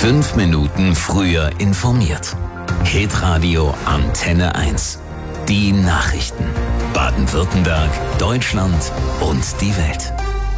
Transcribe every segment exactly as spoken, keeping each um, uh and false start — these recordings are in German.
Fünf Minuten früher informiert. Hitradio Antenne eins. Die Nachrichten. Baden-Württemberg, Deutschland und die Welt.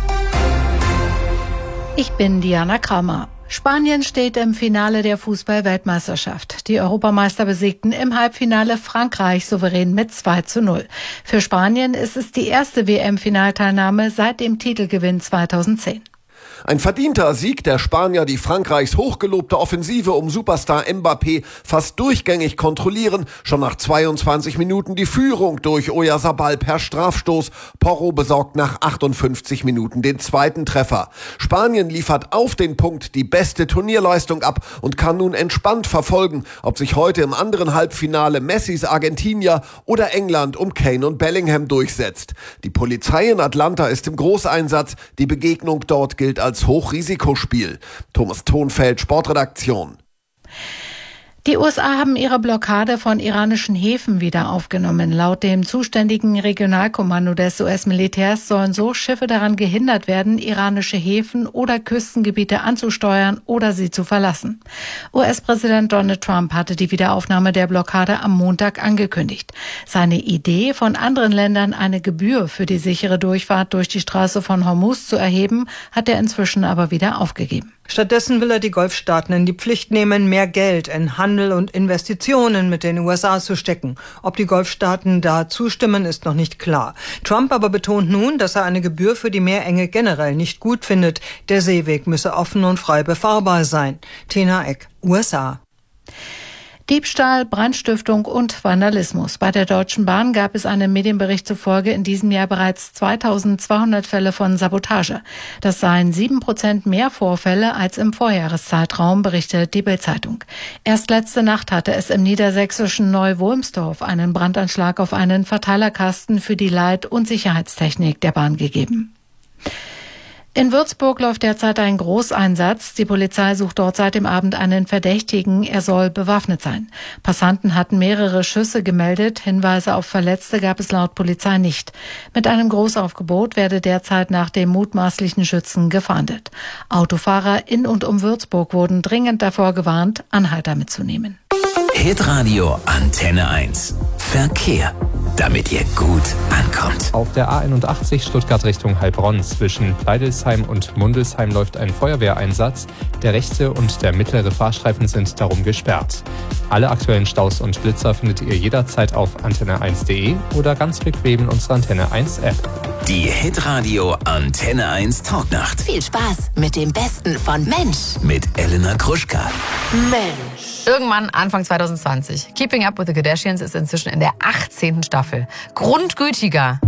Ich bin Diana Kramer. Spanien steht im Finale der Fußball-Weltmeisterschaft. Die Europameister besiegten im Halbfinale Frankreich souverän mit zwei zu null. Für Spanien ist es die erste W M-Finalteilnahme seit dem Titelgewinn zweitausendzehn. Ein verdienter Sieg der Spanier, die Frankreichs hochgelobte Offensive um Superstar Mbappé fast durchgängig kontrollieren. Schon nach zweiundzwanzig Minuten die Führung durch Oyarzabal per Strafstoß. Porro besorgt nach achtundfünfzig Minuten den zweiten Treffer. Spanien liefert auf den Punkt die beste Turnierleistung ab und kann nun entspannt verfolgen, ob sich heute im anderen Halbfinale Messis Argentinier oder England um Kane und Bellingham durchsetzt. Die Polizei in Atlanta ist im Großeinsatz. Die Begegnung dort gilt als Hochrisikospiel. Thomas Thonfeld, Sportredaktion. Die U S A haben ihre Blockade von iranischen Häfen wieder aufgenommen. Laut dem zuständigen Regionalkommando des U S-Militärs sollen so Schiffe daran gehindert werden, iranische Häfen oder Küstengebiete anzusteuern oder sie zu verlassen. U S-Präsident Donald Trump hatte die Wiederaufnahme der Blockade am Montag angekündigt. Seine Idee, von anderen Ländern eine Gebühr für die sichere Durchfahrt durch die Straße von Hormuz zu erheben, hat er inzwischen aber wieder aufgegeben. Stattdessen will er die Golfstaaten in die Pflicht nehmen, mehr Geld in Handel und Investitionen mit den U S A zu stecken. Ob die Golfstaaten da zustimmen, ist noch nicht klar. Trump aber betont nun, dass er eine Gebühr für die Meerenge generell nicht gut findet. Der Seeweg müsse offen und frei befahrbar sein. Tina Eck, U S A. Diebstahl, Brandstiftung und Vandalismus. Bei der Deutschen Bahn gab es einem Medienbericht zufolge in diesem Jahr bereits zweitausendzweihundert Fälle von Sabotage. Das seien sieben Prozent mehr Vorfälle als im Vorjahreszeitraum, berichtet die Bild-Zeitung. Erst letzte Nacht hatte es im niedersächsischen Neu-Wulmstorf einen Brandanschlag auf einen Verteilerkasten für die Leit- und Sicherheitstechnik der Bahn gegeben. In Würzburg läuft derzeit ein Großeinsatz. Die Polizei sucht dort seit dem Abend einen Verdächtigen. Er soll bewaffnet sein. Passanten hatten mehrere Schüsse gemeldet. Hinweise auf Verletzte gab es laut Polizei nicht. Mit einem Großaufgebot werde derzeit nach dem mutmaßlichen Schützen gefahndet. Autofahrer in und um Würzburg wurden dringend davor gewarnt, Anhalter mitzunehmen. Hitradio Antenne eins. Verkehr, damit ihr gut ankommt. Auf der A einundachtzig Stuttgart Richtung Heilbronn zwischen Pleidelsheim und Mundelsheim läuft ein Feuerwehreinsatz. Der rechte und der mittlere Fahrstreifen sind darum gesperrt. Alle aktuellen Staus und Blitzer findet ihr jederzeit auf antenne eins punkt de oder ganz bequem in unserer Antenne eins App. Die Hitradio Antenne eins Talknacht. Viel Spaß mit dem Besten von Mensch. Mit Elena Gruschka. Mensch. Irgendwann Anfang zwanzig zwanzig. Keeping Up with the Kardashians ist inzwischen in der achtzehnten Staffel. Grundgütiger.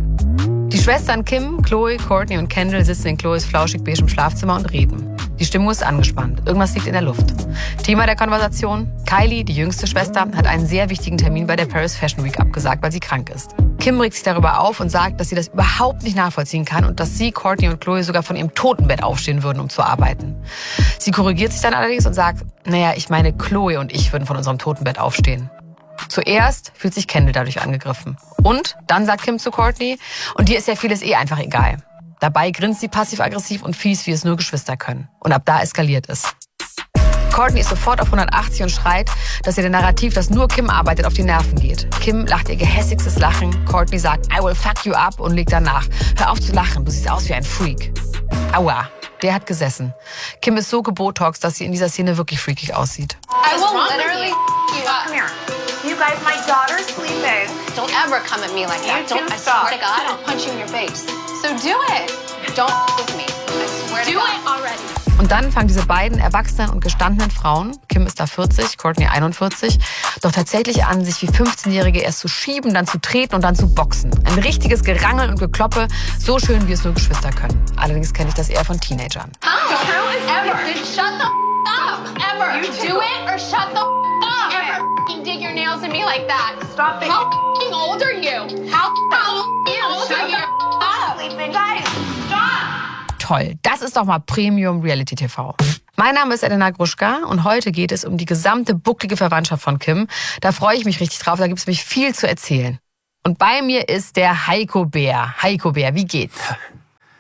Die Schwestern Kim, Chloe, Kourtney und Kendall sitzen in Chloes flauschig beigem Schlafzimmer und reden. Die Stimmung ist angespannt. Irgendwas liegt in der Luft. Thema der Konversation: Kylie, die jüngste Schwester, hat einen sehr wichtigen Termin bei der Paris Fashion Week abgesagt, weil sie krank ist. Kim regt sich darüber auf und sagt, dass sie das überhaupt nicht nachvollziehen kann und dass sie, Kourtney und Chloe sogar von ihrem Totenbett aufstehen würden, um zu arbeiten. Sie korrigiert sich dann allerdings und sagt, naja, ich meine, Chloe und ich würden von unserem Totenbett aufstehen. Zuerst fühlt sich Kendall dadurch angegriffen. Und dann sagt Kim zu Kourtney, und dir ist ja vieles eh einfach egal. Dabei grinst sie passiv-aggressiv und fies, wie es nur Geschwister können. Und ab da eskaliert es. Kourtney ist sofort auf hundertachtzig und schreit, dass ihr der Narrativ, das nur Kim arbeitet, auf die Nerven geht. Kim lacht ihr gehässigstes Lachen. Kourtney sagt, I will fuck you up und legt danach. Hör auf zu lachen, du siehst aus wie ein Freak. Aua, der hat gesessen. Kim ist so gebotoxt, dass sie in dieser Szene wirklich freakig aussieht. I will literally f*** you up. Come here. You guys, my daughter's sleeping. Don't ever come at me like that. Don't, I swear to God, I'll punch you in your face. So do it. Don't f*** with me. I swear to God. Do it already. Und dann fangen diese beiden erwachsenen und gestandenen Frauen, Kim ist da vierzig, Kourtney einundvierzig, doch tatsächlich an, sich wie fünfzehnjährige erst zu schieben, dann zu treten und dann zu boxen. Ein richtiges Gerangel und Gekloppe, so schön, wie es nur Geschwister können. Allerdings kenne ich das eher von Teenagern. How? How is ever? Shut the up. Ever. You do it or shut the up. Ever f***ing dig your nails in me like that. Stop it. How f***ing old are you? How f***ing old are you? Stop. Sleeping. Guys, stop. Toll, das ist doch mal Premium Reality T V. Mein Name ist Elena Gruschka und heute geht es um die gesamte bucklige Verwandtschaft von Kim. Da freue ich mich richtig drauf, da gibt es nämlich viel zu erzählen. Und bei mir ist der Heiko Bär. Heiko Bär, wie geht's?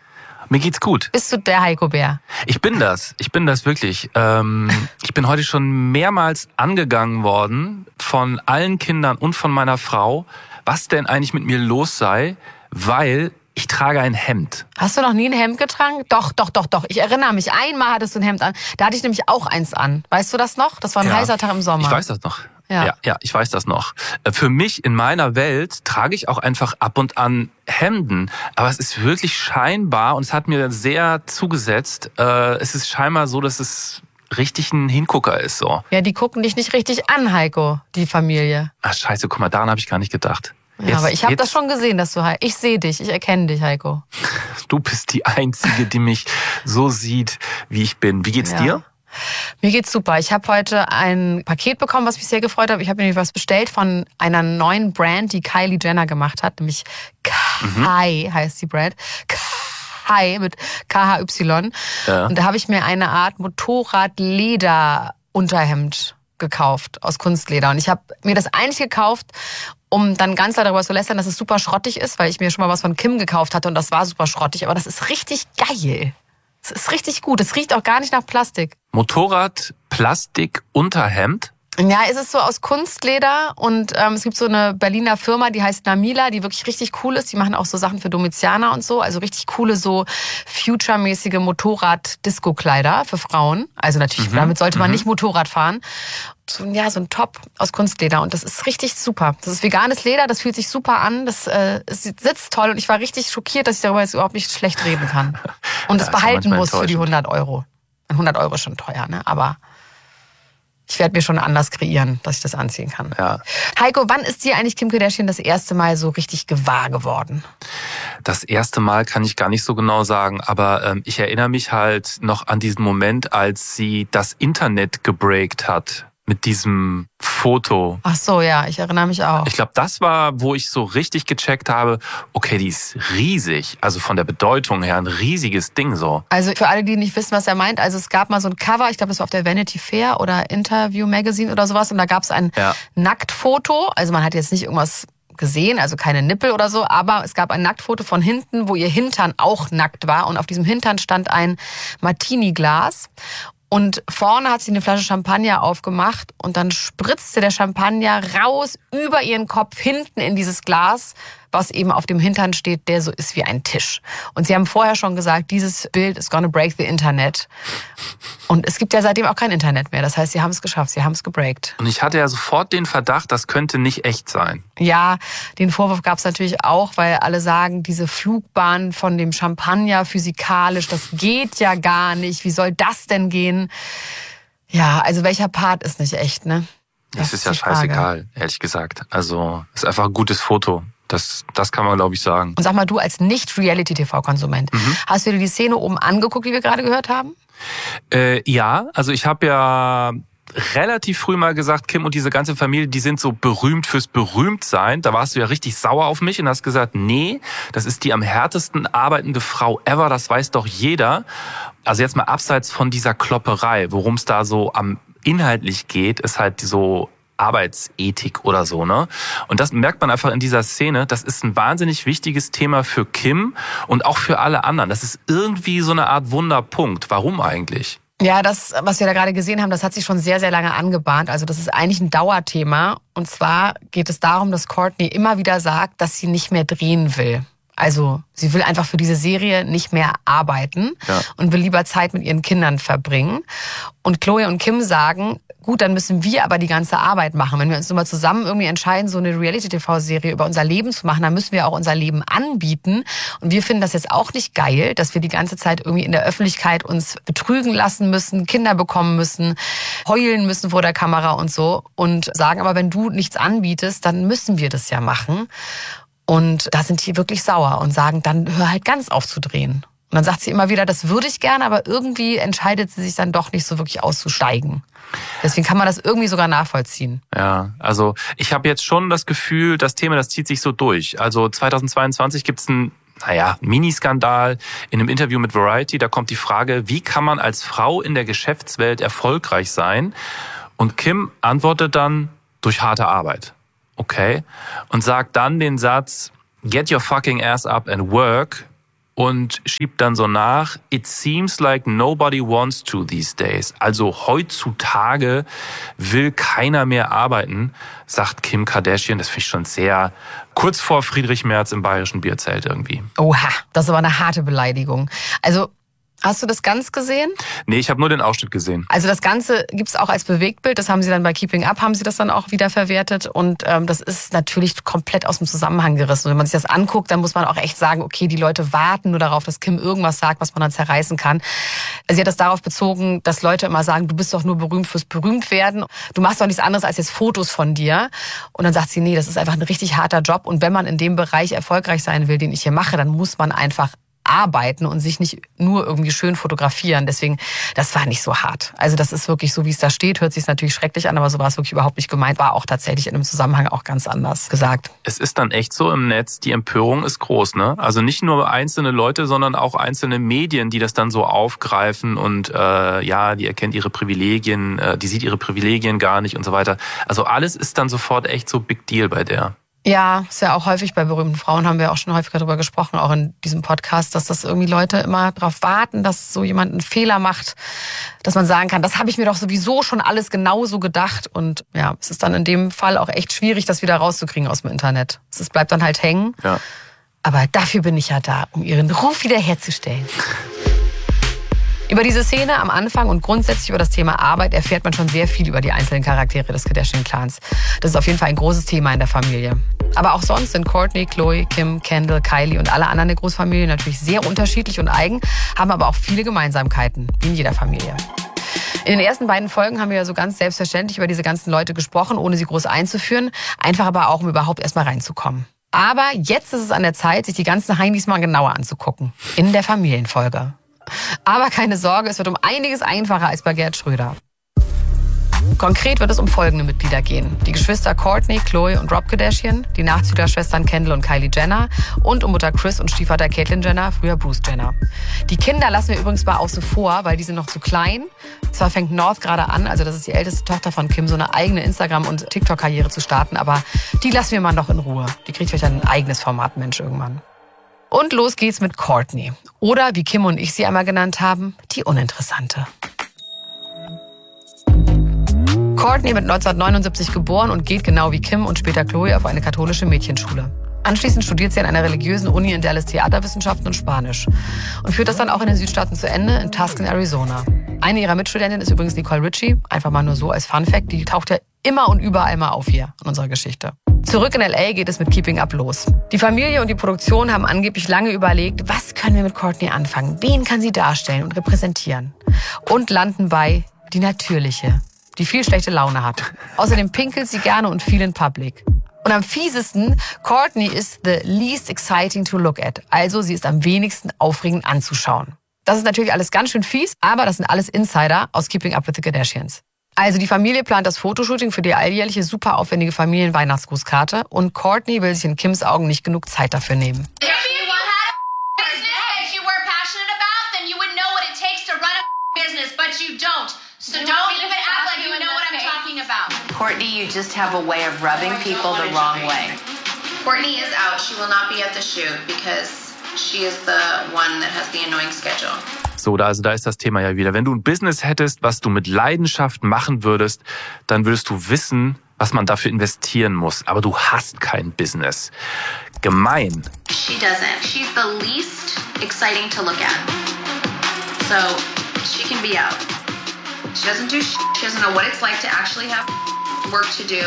Mir geht's gut. Bist du der Heiko Bär? Ich bin das. Ich bin das wirklich. Ähm, ich bin heute schon mehrmals angegangen worden von allen Kindern und von meiner Frau, was denn eigentlich mit mir los sei, weil ich trage ein Hemd. Hast du noch nie ein Hemd getragen? Doch, doch, doch, doch. Ich erinnere mich, einmal hattest du ein Hemd an. Da hatte ich nämlich auch eins an. Weißt du das noch? Das war ein Ja. heißer Tag im Sommer. Ich weiß das noch. Ja. ja, ja, ich weiß das noch. Für mich in meiner Welt trage ich auch einfach ab und an Hemden. Aber es ist wirklich scheinbar, und es hat mir sehr zugesetzt, äh, es ist scheinbar so, dass es richtig ein Hingucker ist. So. Ja, die gucken dich nicht richtig an, Heiko, die Familie. Ach scheiße, guck mal, daran habe ich gar nicht gedacht. Ja, Jetzt, aber ich habe jetzt, das schon gesehen, dass du, ich sehe dich, ich erkenne dich, Heiko. Du bist die Einzige, die mich so sieht, wie ich bin. Wie geht's Ja. dir? Mir geht's super. Ich habe heute ein Paket bekommen, was mich sehr gefreut hat. Ich habe nämlich was bestellt von einer neuen Brand, die Kylie Jenner gemacht hat, nämlich Kai mhm. heißt die Brand. Kai mit K H Y. Ja. Und da habe ich mir eine Art Motorrad-Leder-Unterhemd gekauft aus Kunstleder. Und ich habe mir das eigentlich gekauft, um dann ganz darüber zu lästern, dass es super schrottig ist, weil ich mir schon mal was von Kim gekauft hatte und das war super schrottig. Aber das ist richtig geil. Es ist richtig gut. Es riecht auch gar nicht nach Plastik. Motorrad, Plastik, Unterhemd. Ja, es ist so aus Kunstleder und ähm, es gibt so eine Berliner Firma, die heißt Namila, die wirklich richtig cool ist. Die machen auch so Sachen für Domizianer und so, also richtig coole so Future-mäßige Motorrad-Disco-Kleider für Frauen. Also natürlich, mhm. damit sollte man mhm. nicht Motorrad fahren. So, ja, so ein Top aus Kunstleder und das ist richtig super. Das ist veganes Leder, das fühlt sich super an, das äh, es sitzt toll und ich war richtig schockiert, dass ich darüber jetzt überhaupt nicht schlecht reden kann. Und es behalten muss für die hundert Euro. hundert Euro ist schon teuer, ne? Aber ich werde mir schon anders kreieren, dass ich das anziehen kann. Ja. Heiko, wann ist dir eigentlich Kim Kardashian das erste Mal so richtig gewahr geworden? Das erste Mal kann ich gar nicht so genau sagen, aber ähm, ich erinnere mich halt noch an diesen Moment, als sie das Internet gebreakt hat mit diesem Foto. Ach so, ja, ich erinnere mich auch. Ich glaube, das war, wo ich so richtig gecheckt habe, okay, die ist riesig, also von der Bedeutung her ein riesiges Ding so. Also für alle, die nicht wissen, was er meint, also es gab mal so ein Cover, ich glaube, das war auf der Vanity Fair oder Interview Magazine oder sowas und da gab es ein ja. Nacktfoto, also man hat jetzt nicht irgendwas gesehen, also keine Nippel oder so, aber es gab ein Nacktfoto von hinten, wo ihr Hintern auch nackt war und auf diesem Hintern stand ein Martini-Glas. Und vorne hat sie eine Flasche Champagner aufgemacht und dann spritzte der Champagner raus über ihren Kopf hinten in dieses Glas, was eben auf dem Hintern steht, der so ist wie ein Tisch. Und sie haben vorher schon gesagt, dieses Bild is gonna break the Internet. Und es gibt ja seitdem auch kein Internet mehr. Das heißt, sie haben es geschafft, sie haben es gebreakt. Und ich hatte ja sofort den Verdacht, das könnte nicht echt sein. Ja, den Vorwurf gab es natürlich auch, weil alle sagen, diese Flugbahn von dem Champagner physikalisch, das geht ja gar nicht. Wie soll das denn gehen? Ja, also welcher Part ist nicht echt, ne? Das, das ist ja scheißegal, ehrlich gesagt. Also, es ist einfach ein gutes Foto. Das, das kann man, glaube ich, sagen. Und sag mal, du als Nicht-Reality-T V-Konsument, mhm. hast du dir die Szene oben angeguckt, die wir gerade gehört haben? Äh, ja, also ich habe ja relativ früh mal gesagt, Kim und diese ganze Familie, die sind so berühmt fürs Berühmtsein. Da warst du ja richtig sauer auf mich und hast gesagt, nee, das ist die am härtesten arbeitende Frau ever, das weiß doch jeder. Also jetzt mal abseits von dieser Klopperei, worum es da so am inhaltlich geht, ist halt so Arbeitsethik oder so, ne? Und das merkt man einfach in dieser Szene, das ist ein wahnsinnig wichtiges Thema für Kim und auch für alle anderen. Das ist irgendwie so eine Art Wunderpunkt. Warum eigentlich? Ja, das, was wir da gerade gesehen haben, das hat sich schon sehr, sehr lange angebahnt. Also das ist eigentlich ein Dauerthema. Und zwar geht es darum, dass Kourtney immer wieder sagt, dass sie nicht mehr drehen will. Also sie will einfach für diese Serie nicht mehr arbeiten ja. und will lieber Zeit mit ihren Kindern verbringen. Und Khloe und Kim sagen, gut, dann müssen wir aber die ganze Arbeit machen. Wenn wir uns nur mal zusammen irgendwie entscheiden, so eine Reality-T V-Serie über unser Leben zu machen, dann müssen wir auch unser Leben anbieten. Und wir finden das jetzt auch nicht geil, dass wir die ganze Zeit irgendwie in der Öffentlichkeit uns betrügen lassen müssen, Kinder bekommen müssen, heulen müssen vor der Kamera und so. Und sagen aber, wenn du nichts anbietest, dann müssen wir das ja machen. Und da sind die wirklich sauer und sagen, dann hör halt ganz auf zu drehen. Und dann sagt sie immer wieder, das würde ich gerne, aber irgendwie entscheidet sie sich dann doch nicht so wirklich auszusteigen. Deswegen kann man das irgendwie sogar nachvollziehen. Ja, also ich habe jetzt schon das Gefühl, das Thema, das zieht sich so durch. Also zweitausendzweiundzwanzig gibt's einen, naja, Miniskandal in einem Interview mit Variety. Da kommt die Frage, wie kann man als Frau in der Geschäftswelt erfolgreich sein? Und Kim antwortet dann, durch harte Arbeit. Okay. Und sagt dann den Satz, get your fucking ass up and work. und schiebt dann so nach, it seems like nobody wants to these days. Also heutzutage will keiner mehr arbeiten, sagt Kim Kardashian. Das finde ich schon sehr kurz vor Friedrich Merz im bayerischen Bierzelt irgendwie. Oha, das ist aber eine harte Beleidigung. Also, hast du das ganz gesehen? Nee, ich habe nur den Ausschnitt gesehen. Also das Ganze gibt's auch als Bewegtbild. Das haben sie dann bei Keeping Up, haben sie das dann auch wieder verwertet. Und ähm, das ist natürlich komplett aus dem Zusammenhang gerissen. Und wenn man sich das anguckt, dann muss man auch echt sagen, okay, die Leute warten nur darauf, dass Kim irgendwas sagt, was man dann zerreißen kann. Sie hat das darauf bezogen, dass Leute immer sagen, du bist doch nur berühmt fürs Berühmtwerden. Du machst doch nichts anderes als jetzt Fotos von dir. Und dann sagt sie, nee, das ist einfach ein richtig harter Job. Und wenn man in dem Bereich erfolgreich sein will, den ich hier mache, dann muss man einfach arbeiten und sich nicht nur irgendwie schön fotografieren. Deswegen, das war nicht so hart. Also das ist wirklich so, wie es da steht, hört sich natürlich schrecklich an, aber so war es wirklich überhaupt nicht gemeint, war auch tatsächlich in einem Zusammenhang auch ganz anders gesagt. Es ist dann echt so im Netz, die Empörung ist groß, ne? Also nicht nur einzelne Leute, sondern auch einzelne Medien, die das dann so aufgreifen und äh, ja, die erkennt ihre Privilegien, äh, die sieht ihre Privilegien gar nicht und so weiter. Also alles ist dann sofort echt so Big Deal bei der. Ja, ist ja auch häufig bei berühmten Frauen, haben wir auch schon häufiger darüber gesprochen, auch in diesem Podcast, dass das irgendwie Leute immer darauf warten, dass so jemand einen Fehler macht, dass man sagen kann, das habe ich mir doch sowieso schon alles genauso gedacht. Und ja, es ist dann in dem Fall auch echt schwierig, das wieder rauszukriegen aus dem Internet. Es bleibt dann halt hängen. Ja. Aber dafür bin ich ja da, um ihren Ruf wiederherzustellen. Über diese Szene am Anfang und grundsätzlich über das Thema Arbeit erfährt man schon sehr viel über die einzelnen Charaktere des Kardashian-Clans. Das ist auf jeden Fall ein großes Thema in der Familie. Aber auch sonst sind Kourtney, Khloe, Kim, Kendall, Kylie und alle anderen der Großfamilie natürlich sehr unterschiedlich und eigen, haben aber auch viele Gemeinsamkeiten, wie in jeder Familie. In den ersten beiden Folgen haben wir ja so ganz selbstverständlich über diese ganzen Leute gesprochen, ohne sie groß einzuführen, einfach aber auch, um überhaupt erstmal reinzukommen. Aber jetzt ist es an der Zeit, sich die ganzen Heinis mal genauer anzugucken. In der Familienfolge. Aber keine Sorge, es wird um einiges einfacher als bei Gerd Schröder. Konkret wird es um folgende Mitglieder gehen. Die Geschwister Kourtney, Khloe und Rob Kardashian, die Nachzüglerschwestern Kendall und Kylie Jenner und um Mutter Kris und Stiefvater Caitlyn Jenner, früher Bruce Jenner. Die Kinder lassen wir übrigens mal außen vor, weil die sind noch zu klein. Zwar fängt North gerade an, also das ist die älteste Tochter von Kim, so eine eigene Instagram- und TikTok-Karriere zu starten, aber die lassen wir mal noch in Ruhe. Die kriegt vielleicht ein eigenes Format, Mensch, irgendwann. Und los geht's mit Kourtney. Oder, wie Kim und ich sie einmal genannt haben, die Uninteressante. Kourtney wird neunzehnhundertneunundsiebzig geboren und geht genau wie Kim und später Khloe auf eine katholische Mädchenschule. Anschließend studiert sie an einer religiösen Uni in Dallas Theaterwissenschaften und Spanisch und führt das dann auch in den Südstaaten zu Ende, in Tucson, Arizona. Eine ihrer Mitstudentinnen ist übrigens Nicole Richie, einfach mal nur so als Funfact, die taucht ja immer und überall mal auf hier in unserer Geschichte. Zurück in L A geht es mit Keeping Up los. Die Familie und die Produktion haben angeblich lange überlegt, was können wir mit Kourtney anfangen, wen kann sie darstellen und repräsentieren. Und landen bei die Natürliche, die viel schlechte Laune hat. Außerdem pinkelt sie gerne und viel in Public. Und am fiesesten, Kourtney ist the least exciting to look at. Also sie ist am wenigsten aufregend anzuschauen. Das ist natürlich alles ganz schön fies, aber das sind alles Insider aus Keeping Up with the Kardashians. Also die Familie plant das Fotoshooting für die alljährliche super aufwendige Familienweihnachtsgrußkarte und Kourtney will sich in Kims Augen nicht genug Zeit dafür nehmen. So don't even act like you know what I'm talking about. Kourtney, you just have a way of rubbing people the wrong way. Kourtney is out. She will not be at the shoot because she is the one that has the annoying schedule. So, da, also da ist das Thema ja wieder. Wenn du ein Business hättest, was du mit Leidenschaft machen würdest, dann würdest du wissen, was man dafür investieren muss. Aber du hast kein Business. Gemein. She doesn't. She's the least exciting to look at. So, she can be out. She doesn't do shit. She doesn't know what it's like to actually have work to do.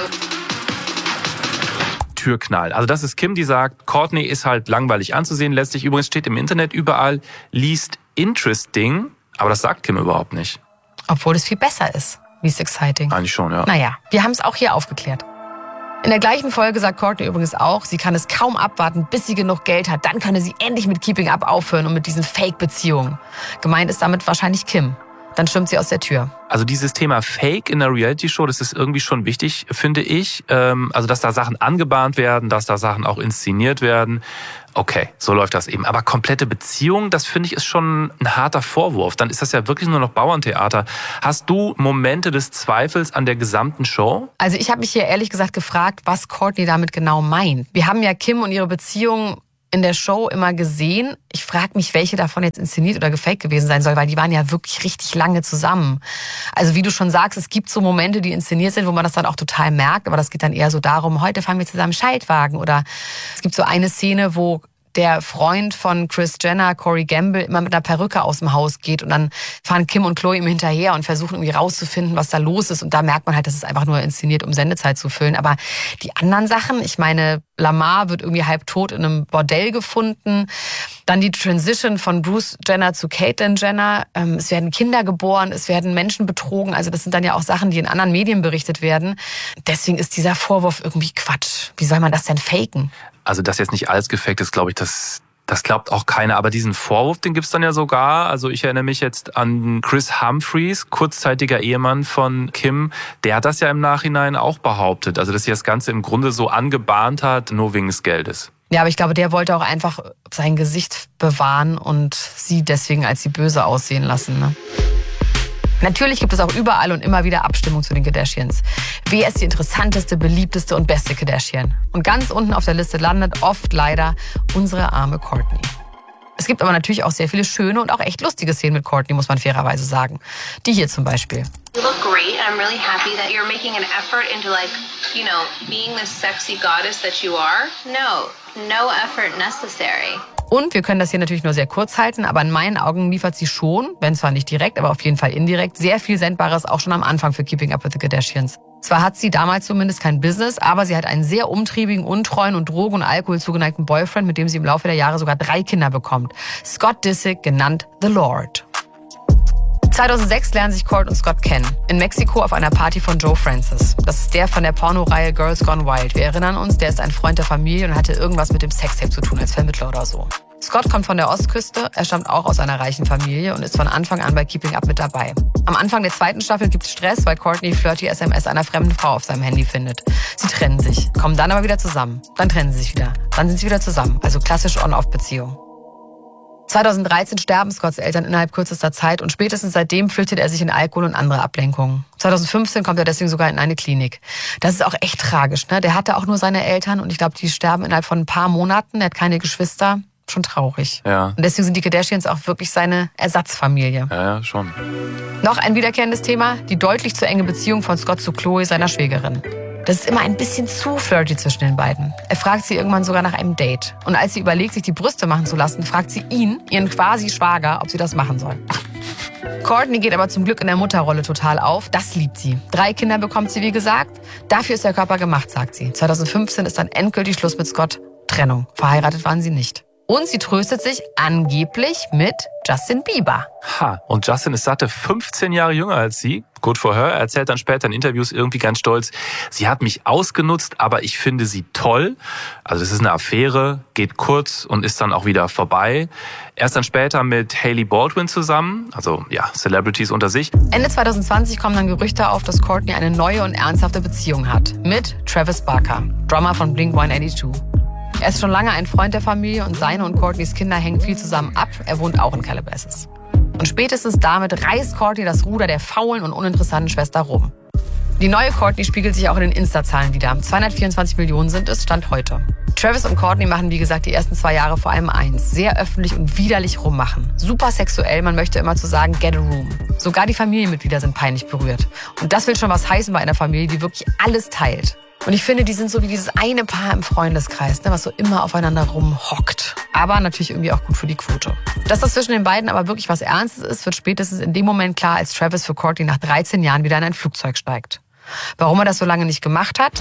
Türknall. Also das ist Kim, die sagt, Kourtney ist halt langweilig anzusehen. Letztlich übrigens steht im Internet überall, least interesting. Aber das sagt Kim überhaupt nicht. Obwohl es viel besser ist. Least exciting. Eigentlich schon, ja. Naja, wir haben es auch hier aufgeklärt. In der gleichen Folge sagt Kourtney übrigens auch, sie kann es kaum abwarten, bis sie genug Geld hat. Dann könne sie endlich mit Keeping Up aufhören und mit diesen Fake-Beziehungen. Gemeint ist damit wahrscheinlich Kim. Dann stürmt sie aus der Tür. Also dieses Thema Fake in der Reality-Show, das ist irgendwie schon wichtig, finde ich. Also dass da Sachen angebahnt werden, dass da Sachen auch inszeniert werden. Okay, so läuft das eben. Aber komplette Beziehung, das finde ich ist schon ein harter Vorwurf. Dann ist das ja wirklich nur noch Bauerntheater. Hast du Momente des Zweifels an der gesamten Show? Also ich habe mich hier ehrlich gesagt gefragt, was Kourtney damit genau meint. Wir haben ja Kim und ihre Beziehung in der Show immer gesehen. Ich frage mich, welche davon jetzt inszeniert oder gefaked gewesen sein soll, weil die waren ja wirklich richtig lange zusammen. Also wie du schon sagst, es gibt so Momente, die inszeniert sind, wo man das dann auch total merkt, aber das geht dann eher so darum, heute fahren wir zusammen Schaltwagen, oder es gibt so eine Szene, wo der Freund von Kris Jenner, Corey Gamble, immer mit einer Perücke aus dem Haus geht und dann fahren Kim und Chloe ihm hinterher und versuchen irgendwie rauszufinden, was da los ist, und da merkt man halt, das ist einfach nur inszeniert, um Sendezeit zu füllen. Aber die anderen Sachen, ich meine, Lamar wird irgendwie halb tot in einem Bordell gefunden, dann die Transition von Bruce Jenner zu Caitlyn Jenner, es werden Kinder geboren, es werden Menschen betrogen, also das sind dann ja auch Sachen, die in anderen Medien berichtet werden. Deswegen ist dieser Vorwurf irgendwie Quatsch. Wie soll man das denn faken? Also, dass jetzt nicht alles gefaked ist, glaube ich, das, das glaubt auch keiner. Aber diesen Vorwurf, den gibt's dann ja sogar. Also ich erinnere mich jetzt an Chris Humphries, kurzzeitiger Ehemann von Kim. Der hat das ja im Nachhinein auch behauptet. Also, dass sie das Ganze im Grunde so angebahnt hat, nur wegen des Geldes. Ja, aber ich glaube, der wollte auch einfach sein Gesicht bewahren und sie deswegen als die Böse aussehen lassen, ne? Natürlich gibt es auch überall und immer wieder Abstimmung zu den Kardashians. Wer ist die interessanteste, beliebteste und beste Kardashian? Und ganz unten auf der Liste landet oft leider unsere arme Kourtney. Es gibt aber natürlich auch sehr viele schöne und auch echt lustige Szenen mit Kourtney, muss man fairerweise sagen. Die hier zum Beispiel. You look great. I'm really happy that you're making an effort into, like, you know, being this sexy goddess that you are. No, no effort necessary. Und wir können das hier natürlich nur sehr kurz halten, aber in meinen Augen liefert sie schon, wenn zwar nicht direkt, aber auf jeden Fall indirekt, sehr viel Sendbares auch schon am Anfang für Keeping Up with the Kardashians. Zwar hat sie damals zumindest kein Business, aber sie hat einen sehr umtriebigen, untreuen und Drogen- und Alkohol zugeneigten Boyfriend, mit dem sie im Laufe der Jahre sogar drei Kinder bekommt. Scott Disick, genannt The Lord. zweitausendsechs lernen sich Court und Scott kennen. In Mexiko auf einer Party von Joe Francis. Das ist der von der Pornoreihe Girls Gone Wild. Wir erinnern uns, der ist ein Freund der Familie und hatte irgendwas mit dem Sextape zu tun als Vermittler oder so. Scott kommt von der Ostküste, er stammt auch aus einer reichen Familie und ist von Anfang an bei Keeping Up mit dabei. Am Anfang der zweiten Staffel gibt's Stress, weil Kourtney flirty S M S einer fremden Frau auf seinem Handy findet. Sie trennen sich, kommen dann aber wieder zusammen. Dann trennen sie sich wieder. Dann sind sie wieder zusammen. Also klassisch On-Off-Beziehung. zweitausenddreizehn sterben Scotts Eltern innerhalb kürzester Zeit und spätestens seitdem flüchtet er sich in Alkohol und andere Ablenkungen. zweitausendfünfzehn kommt er deswegen sogar in eine Klinik. Das ist auch echt tragisch, ne? Der hatte auch nur seine Eltern und ich glaube, die sterben innerhalb von ein paar Monaten. Er hat keine Geschwister. Schon traurig. Ja. Und deswegen sind die Kardashians auch wirklich seine Ersatzfamilie. Ja, ja, schon. Noch ein wiederkehrendes Thema, die deutlich zu enge Beziehung von Scott zu Chloe, seiner Schwägerin. Das ist immer ein bisschen zu flirty zwischen den beiden. Er fragt sie irgendwann sogar nach einem Date. Und als sie überlegt, sich die Brüste machen zu lassen, fragt sie ihn, ihren quasi Schwager, ob sie das machen soll. Kourtney geht aber zum Glück in der Mutterrolle total auf. Das liebt sie. Drei Kinder bekommt sie, wie gesagt. Dafür ist der Körper gemacht, sagt sie. zweitausendfünfzehn ist dann endgültig Schluss mit Scott. Trennung. Verheiratet waren sie nicht. Und sie tröstet sich angeblich mit Justin Bieber. Ha, und Justin ist satte fünfzehn Jahre jünger als sie. Good for her. Er erzählt dann später in Interviews irgendwie ganz stolz, sie hat mich ausgenutzt, aber ich finde sie toll. Also das ist eine Affäre, geht kurz und ist dann auch wieder vorbei. Er ist dann später mit Hailey Baldwin zusammen, also ja, Celebrities unter sich. Ende zweitausendzwanzig kommen dann Gerüchte auf, dass Kourtney eine neue und ernsthafte Beziehung hat. Mit Travis Barker, Drummer von Blink one eighty-two. Er ist schon lange ein Freund der Familie und seine und Kourtneys Kinder hängen viel zusammen ab. Er wohnt auch in Calabasas. Und spätestens damit reißt Kourtney das Ruder der faulen und uninteressanten Schwester rum. Die neue Kourtney spiegelt sich auch in den Insta-Zahlen wieder. zweihundertvierundzwanzig Millionen sind es, Stand heute. Travis und Kourtney machen, wie gesagt, die ersten zwei Jahre vor allem eins. Sehr öffentlich und widerlich rummachen. Super sexuell, man möchte immer zu sagen, get a room. Sogar die Familienmitglieder sind peinlich berührt. Und das will schon was heißen bei einer Familie, die wirklich alles teilt. Und ich finde, die sind so wie dieses eine Paar im Freundeskreis, ne, was so immer aufeinander rumhockt. Aber natürlich irgendwie auch gut für die Quote. Dass das zwischen den beiden aber wirklich was Ernstes ist, wird spätestens in dem Moment klar, als Travis für Kourtney nach dreizehn Jahren wieder in ein Flugzeug steigt. Warum er das so lange nicht gemacht hat?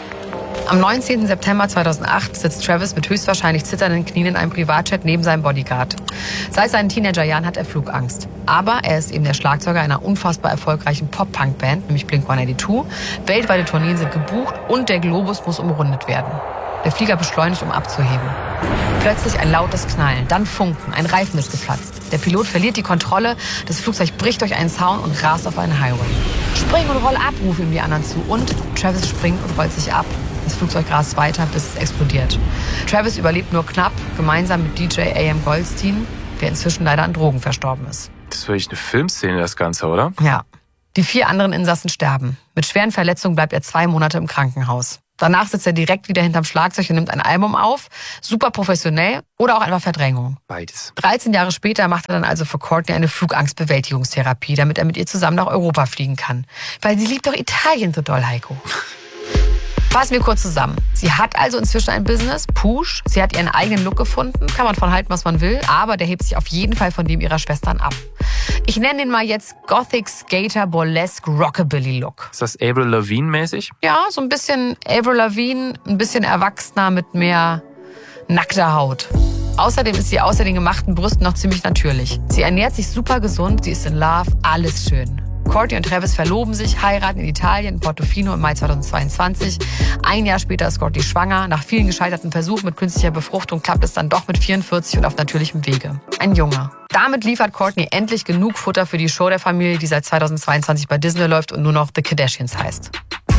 Am neunzehnten September zweitausendacht sitzt Travis mit höchstwahrscheinlich zitternden Knien in einem Privatjet neben seinem Bodyguard. Seit seinen Teenagerjahren hat er Flugangst. Aber er ist eben der Schlagzeuger einer unfassbar erfolgreichen Pop-Punk-Band, nämlich Blink one eighty-two. Weltweite Tourneen sind gebucht und der Globus muss umrundet werden. Der Flieger beschleunigt, um abzuheben. Plötzlich ein lautes Knallen, dann Funken, ein Reifen ist geplatzt. Der Pilot verliert die Kontrolle, das Flugzeug bricht durch einen Zaun und rast auf einen Highway. Spring und roll ab, rufen ihm die anderen zu. Und Travis springt und rollt sich ab. Das Flugzeug rast weiter, bis es explodiert. Travis überlebt nur knapp, gemeinsam mit D J A M Goldstein, der inzwischen leider an Drogen verstorben ist. Das ist wirklich eine Filmszene, das Ganze, oder? Ja. Die vier anderen Insassen sterben. Mit schweren Verletzungen bleibt er zwei Monate im Krankenhaus. Danach sitzt er direkt wieder hinterm Schlagzeug und nimmt ein Album auf. Super professionell oder auch einfach Verdrängung. Beides. dreizehn Jahre später macht er dann also für Courtney eine Flugangstbewältigungstherapie, damit er mit ihr zusammen nach Europa fliegen kann. Weil sie liebt doch Italien so doll, Heiko. Fassen wir kurz zusammen. Sie hat also inzwischen ein Business, Push. Sie hat ihren eigenen Look gefunden. Kann man von halten, was man will. Aber der hebt sich auf jeden Fall von dem ihrer Schwestern ab. Ich nenne den mal jetzt Gothic Skater Burlesque Rockabilly Look. Ist das Avril Lavigne-mäßig? Ja, so ein bisschen Avril Lavigne, ein bisschen erwachsener mit mehr nackter Haut. Außerdem ist sie außer den gemachten Brüsten noch ziemlich natürlich. Sie ernährt sich super gesund, sie ist in Love, alles schön. Courtney und Travis verloben sich, heiraten in Italien, in Portofino im Mai zweitausendzweiundzwanzig. Ein Jahr später ist Courtney schwanger. Nach vielen gescheiterten Versuchen mit künstlicher Befruchtung klappt es dann doch mit vierundvierzig und auf natürlichem Wege. Ein Junge. Damit liefert Courtney endlich genug Futter für die Show der Familie, die seit zweitausendzweiundzwanzig bei Disney läuft und nur noch The Kardashians heißt.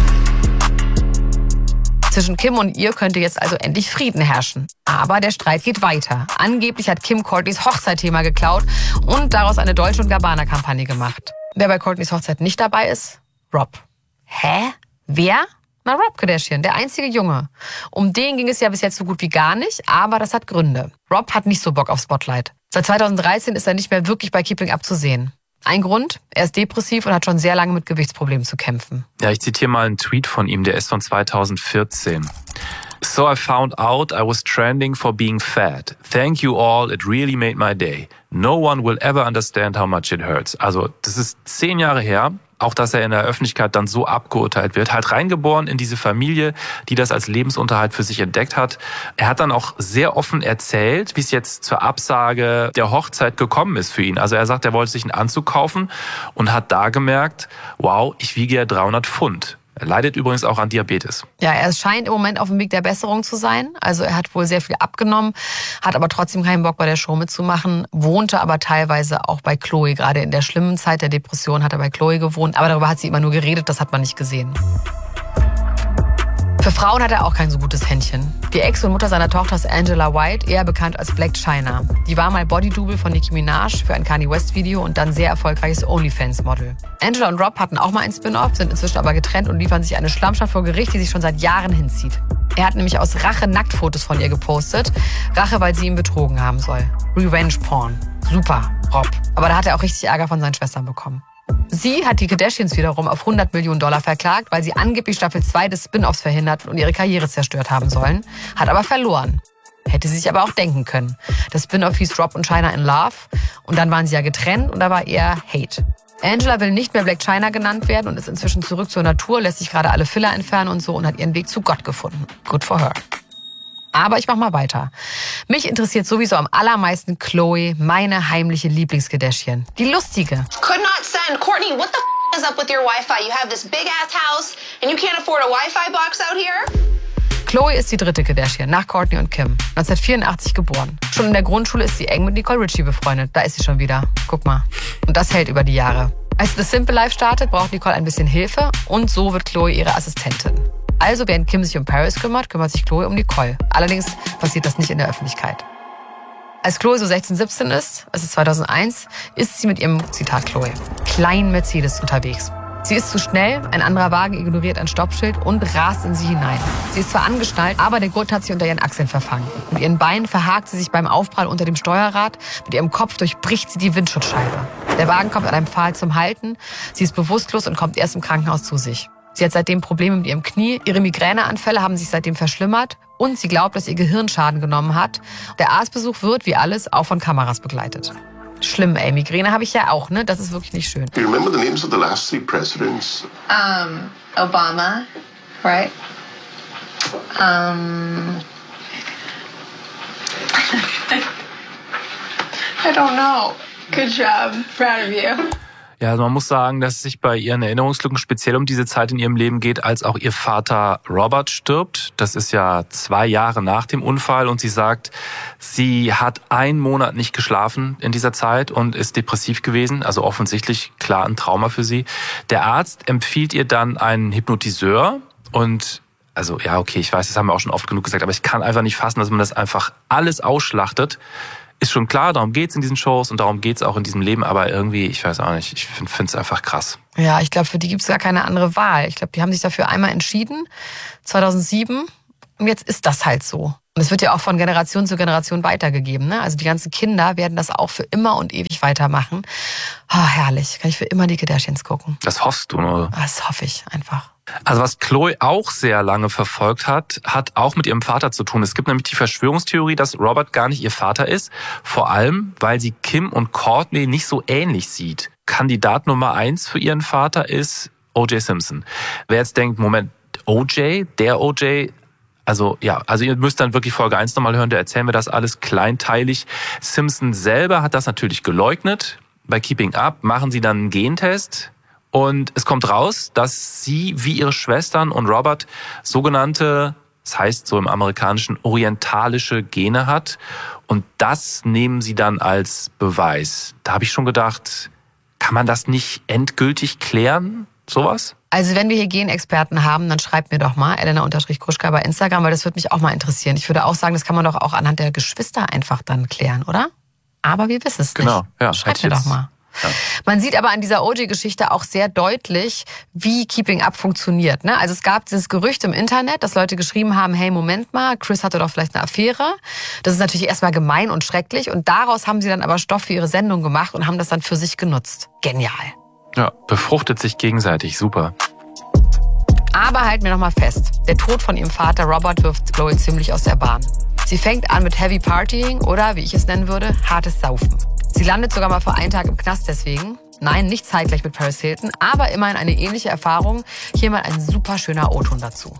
Zwischen Kim und ihr könnte jetzt also endlich Frieden herrschen. Aber der Streit geht weiter. Angeblich hat Kim Courtneys Hochzeitthema geklaut und daraus eine Dolce und Gabbana-Kampagne gemacht. Wer bei Courtneys Hochzeit nicht dabei ist? Rob. Hä? Wer? Na, Rob Kardashian, der einzige Junge. Um den ging es ja bis jetzt so gut wie gar nicht, aber das hat Gründe. Rob hat nicht so Bock auf Spotlight. Seit zweitausenddreizehn ist er nicht mehr wirklich bei Keeping Up zu sehen. Ein Grund, er ist depressiv und hat schon sehr lange mit Gewichtsproblemen zu kämpfen. Ja, ich zitiere mal einen Tweet von ihm, der ist von zweitausendvierzehn. So I found out I was trending for being fat. Thank you all, it really made my day. No one will ever understand how much it hurts. Also das ist zehn Jahre her, auch dass er in der Öffentlichkeit dann so abgeurteilt wird. Halt reingeboren in diese Familie, die das als Lebensunterhalt für sich entdeckt hat. Er hat dann auch sehr offen erzählt, wie es jetzt zur Absage der Hochzeit gekommen ist für ihn. Also er sagt, er wollte sich einen Anzug kaufen und hat da gemerkt, wow, ich wiege ja dreihundert Pfund. Er leidet übrigens auch an Diabetes. Ja, er scheint im Moment auf dem Weg der Besserung zu sein. Also er hat wohl sehr viel abgenommen, hat aber trotzdem keinen Bock bei der Show mitzumachen, wohnte aber teilweise auch bei Khloe. Gerade in der schlimmen Zeit der Depression hat er bei Khloe gewohnt, aber darüber hat sie immer nur geredet, das hat man nicht gesehen. Für Frauen hat er auch kein so gutes Händchen. Die Ex und Mutter seiner Tochter ist Angela White, eher bekannt als Blac Chyna. Die war mal Bodydouble von Nicki Minaj für ein Kanye West Video und dann sehr erfolgreiches OnlyFans-Model. Angela und Rob hatten auch mal ein Spin-off, sind inzwischen aber getrennt und liefern sich eine Schlammschaft vor Gericht, die sich schon seit Jahren hinzieht. Er hat nämlich aus Rache Nacktfotos von ihr gepostet. Rache, weil sie ihn betrogen haben soll. Revenge Porn. Super, Rob. Aber da hat er auch richtig Ärger von seinen Schwestern bekommen. Sie hat die Kardashians wiederum auf hundert Millionen Dollar verklagt, weil sie angeblich Staffel zwei des Spin-offs verhindert und ihre Karriere zerstört haben sollen. Hat aber verloren. Hätte sie sich aber auch denken können. Das Spin-off hieß Rob und Chyna in Love und dann waren sie ja getrennt und da war eher Hate. Angela will nicht mehr Blac Chyna genannt werden und ist inzwischen zurück zur Natur, lässt sich gerade alle Filler entfernen und so und hat ihren Weg zu Gott gefunden. Good for her. Aber ich mach mal weiter. Mich interessiert sowieso am allermeisten Khloe, meine heimliche Lieblings-Kardashian. Die lustige. Could not send. Courtney, what the f is up with your Wi-Fi? You have this big ass house and you can't afford a Wi-Fi box out here? Khloe ist die dritte Kardashian, nach Courtney und Kim. neunzehnhundertvierundachtzig geboren. Schon in der Grundschule ist sie eng mit Nicole Richie befreundet. Da ist sie schon wieder. Guck mal. Und das hält über die Jahre. Als The Simple Life startet, braucht Nicole ein bisschen Hilfe und so wird Khloe ihre Assistentin. Also während Kim sich um Paris kümmert, kümmert sich Khloe um Nicole. Allerdings passiert das nicht in der Öffentlichkeit. Als Khloe so sechzehn, siebzehn ist, es ist zweitausendeins, ist sie mit ihrem, Zitat Khloe, kleinen Mercedes unterwegs. Sie ist zu schnell, ein anderer Wagen ignoriert ein Stoppschild und rast in sie hinein. Sie ist zwar angeschnallt, aber der Gurt hat sie unter ihren Achseln verfangen. Mit ihren Beinen verhakt sie sich beim Aufprall unter dem Steuerrad, mit ihrem Kopf durchbricht sie die Windschutzscheibe. Der Wagen kommt an einem Pfahl zum Halten, sie ist bewusstlos und kommt erst im Krankenhaus zu sich. Sie hat seitdem Probleme mit ihrem Knie, ihre Migräneanfälle haben sich seitdem verschlimmert und sie glaubt, dass ihr Gehirn Schaden genommen hat. Der Arztbesuch wird, wie alles, auch von Kameras begleitet. Schlimm, ey. Migräne habe ich ja auch, ne? Das ist wirklich nicht schön. Do you remember the names of the last three presidents? Um, Obama, right? Um, I don't know. Good job. Proud of you. Ja, also man muss sagen, dass es sich bei ihren Erinnerungslücken speziell um diese Zeit in ihrem Leben geht, als auch ihr Vater Robert stirbt. Das ist ja zwei Jahre nach dem Unfall und sie sagt, sie hat einen Monat nicht geschlafen in dieser Zeit und ist depressiv gewesen. Also offensichtlich klar ein Trauma für sie. Der Arzt empfiehlt ihr dann einen Hypnotiseur und also ja, okay, ich weiß, das haben wir auch schon oft genug gesagt, aber ich kann einfach nicht fassen, dass man das einfach alles ausschlachtet ist schon klar, darum geht's in diesen Shows und darum geht's auch in diesem Leben, aber irgendwie, ich weiß auch nicht, ich finde es einfach krass. Ja, ich glaube, für die gibt's gar keine andere Wahl. Ich glaube, die haben sich dafür einmal entschieden, zweitausendsieben, und jetzt ist das halt so. Und es wird ja auch von Generation zu Generation weitergegeben. Ne? Also die ganzen Kinder werden das auch für immer und ewig weitermachen. Oh, herrlich, kann ich für immer die Kardashians gucken. Das hoffst du, oder? Das hoffe ich einfach. Also was Khloe auch sehr lange verfolgt hat, hat auch mit ihrem Vater zu tun. Es gibt nämlich die Verschwörungstheorie, dass Robert gar nicht ihr Vater ist. Vor allem, weil sie Kim und Kourtney nicht so ähnlich sieht. Kandidat Nummer eins für ihren Vater ist O J Simpson. Wer jetzt denkt, Moment, O J, der O J... Also ja, also ihr müsst dann wirklich Folge eins nochmal hören, da erzählen wir das alles kleinteilig. Simpson selber hat das natürlich geleugnet. Bei Keeping Up machen sie dann einen Gentest und es kommt raus, dass sie wie ihre Schwestern und Robert sogenannte, das heißt so im Amerikanischen, orientalische Gene hat. Und das nehmen sie dann als Beweis. Da habe ich schon gedacht, kann man das nicht endgültig klären, sowas? Also wenn wir hier Genexperten haben, dann schreibt mir doch mal, Elena-Gruschka bei Instagram, weil das würde mich auch mal interessieren. Ich würde auch sagen, das kann man doch auch anhand der Geschwister einfach dann klären, oder? Aber wir wissen es genau, nicht. Ja, schreibt mir doch mal. Ja. Man sieht aber an dieser O J-Geschichte auch sehr deutlich, wie Keeping Up funktioniert. Ne? Also es gab dieses Gerücht im Internet, dass Leute geschrieben haben, hey, Moment mal, Chris hatte doch vielleicht eine Affäre. Das ist natürlich erstmal gemein und schrecklich. Und daraus haben sie dann aber Stoff für ihre Sendung gemacht und haben das dann für sich genutzt. Genial. Ja, befruchtet sich gegenseitig, super. Aber halt mir noch mal fest, der Tod von ihrem Vater Robert wirft Khloe ziemlich aus der Bahn. Sie fängt an mit Heavy Partying oder, wie ich es nennen würde, hartes Saufen. Sie landet sogar mal für einen Tag im Knast deswegen. Nein, nicht zeitgleich mit Paris Hilton, aber immerhin eine ähnliche Erfahrung. Hier mal ein super schöner O-Ton dazu.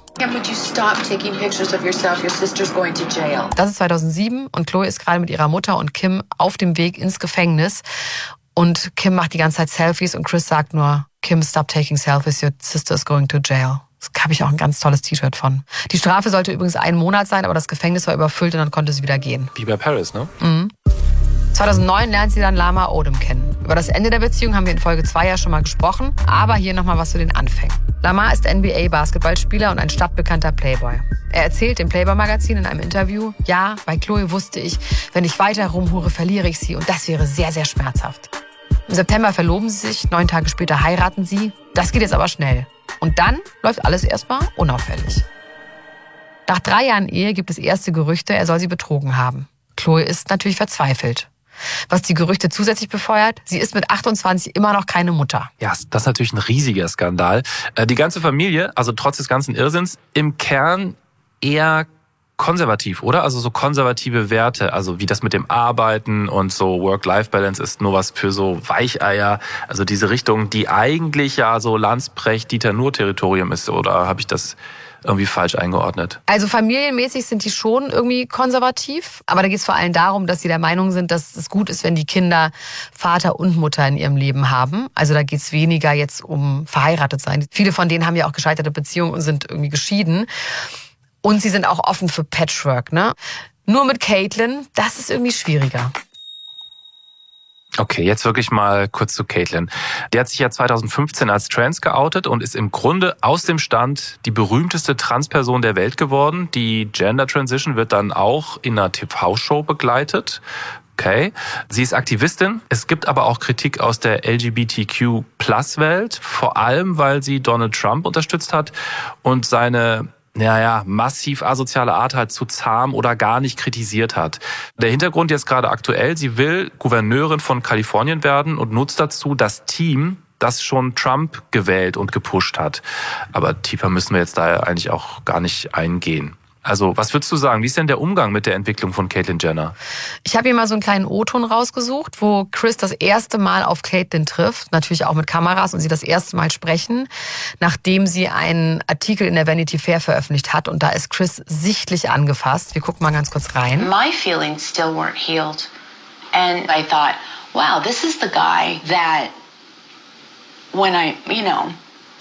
Das ist zweitausendsieben und Khloe ist gerade mit ihrer Mutter und Kim auf dem Weg ins Gefängnis. Und Kim macht die ganze Zeit Selfies und Chris sagt nur, Kim, stop taking selfies, your sister is going to jail. Da habe ich auch ein ganz tolles T-Shirt von. Die Strafe sollte übrigens einen Monat sein, aber das Gefängnis war überfüllt und dann konnte sie wieder gehen. Wie bei Paris, ne? Mhm. zweitausendneun lernt sie dann Lama Odom kennen. Über das Ende der Beziehung haben wir in Folge zwei ja schon mal gesprochen, aber hier nochmal was zu den Anfängen. Lama ist N B A-Basketballspieler und ein stadtbekannter Playboy. Er erzählt dem Playboy-Magazin in einem Interview, ja, bei Khloe wusste ich, wenn ich weiter rumhure, verliere ich sie und das wäre sehr, sehr schmerzhaft. Im September verloben sie sich, neun Tage später heiraten sie. Das geht jetzt aber schnell. Und dann läuft alles erstmal unauffällig. Nach drei Jahren Ehe gibt es erste Gerüchte, er soll sie betrogen haben. Khloe ist natürlich verzweifelt. Was die Gerüchte zusätzlich befeuert, sie ist mit achtundzwanzig immer noch keine Mutter. Ja, das ist natürlich ein riesiger Skandal. Die ganze Familie, also trotz des ganzen Irrsinns, im Kern eher konservativ, oder? Also so konservative Werte, also wie das mit dem Arbeiten und so Work-Life-Balance ist nur was für so Weicheier. Also diese Richtung, die eigentlich ja so Landsprecht-Dieter-Nuhr-Territorium ist, oder habe ich das irgendwie falsch eingeordnet? Also familienmäßig sind die schon irgendwie konservativ, aber da geht es vor allem darum, dass sie der Meinung sind, dass es gut ist, wenn die Kinder Vater und Mutter in ihrem Leben haben. Also da geht es weniger jetzt um verheiratet sein. Viele von denen haben ja auch gescheiterte Beziehungen und sind irgendwie geschieden. Und sie sind auch offen für Patchwork, ne? Nur mit Caitlyn, das ist irgendwie schwieriger. Okay, jetzt wirklich mal kurz zu Caitlyn. Die hat sich ja zweitausendfünfzehn als trans geoutet und ist im Grunde aus dem Stand die berühmteste Transperson der Welt geworden. Die Gender Transition wird dann auch in einer T V-Show begleitet. Okay. Sie ist Aktivistin. Es gibt aber auch Kritik aus der L G B T Q Plus Welt, vor allem weil sie Donald Trump unterstützt hat und seine ja, ja, massiv asoziale Art halt zu zahm oder gar nicht kritisiert hat. Der Hintergrund jetzt gerade aktuell, sie will Gouverneurin von Kalifornien werden und nutzt dazu das Team, das schon Trump gewählt und gepusht hat. Aber tiefer müssen wir jetzt da eigentlich auch gar nicht eingehen. Also, was würdest du sagen? Wie ist denn der Umgang mit der Entwicklung von Caitlyn Jenner? Ich habe hier mal so einen kleinen O-Ton rausgesucht, wo Chris das erste Mal auf Caitlyn trifft, natürlich auch mit Kameras, und sie das erste Mal sprechen, nachdem sie einen Artikel in der Vanity Fair veröffentlicht hat. Und da ist Chris sichtlich angefasst. Wir gucken mal ganz kurz rein. My feelings still weren't healed. And I thought, wow, this is the guy that when I, you know...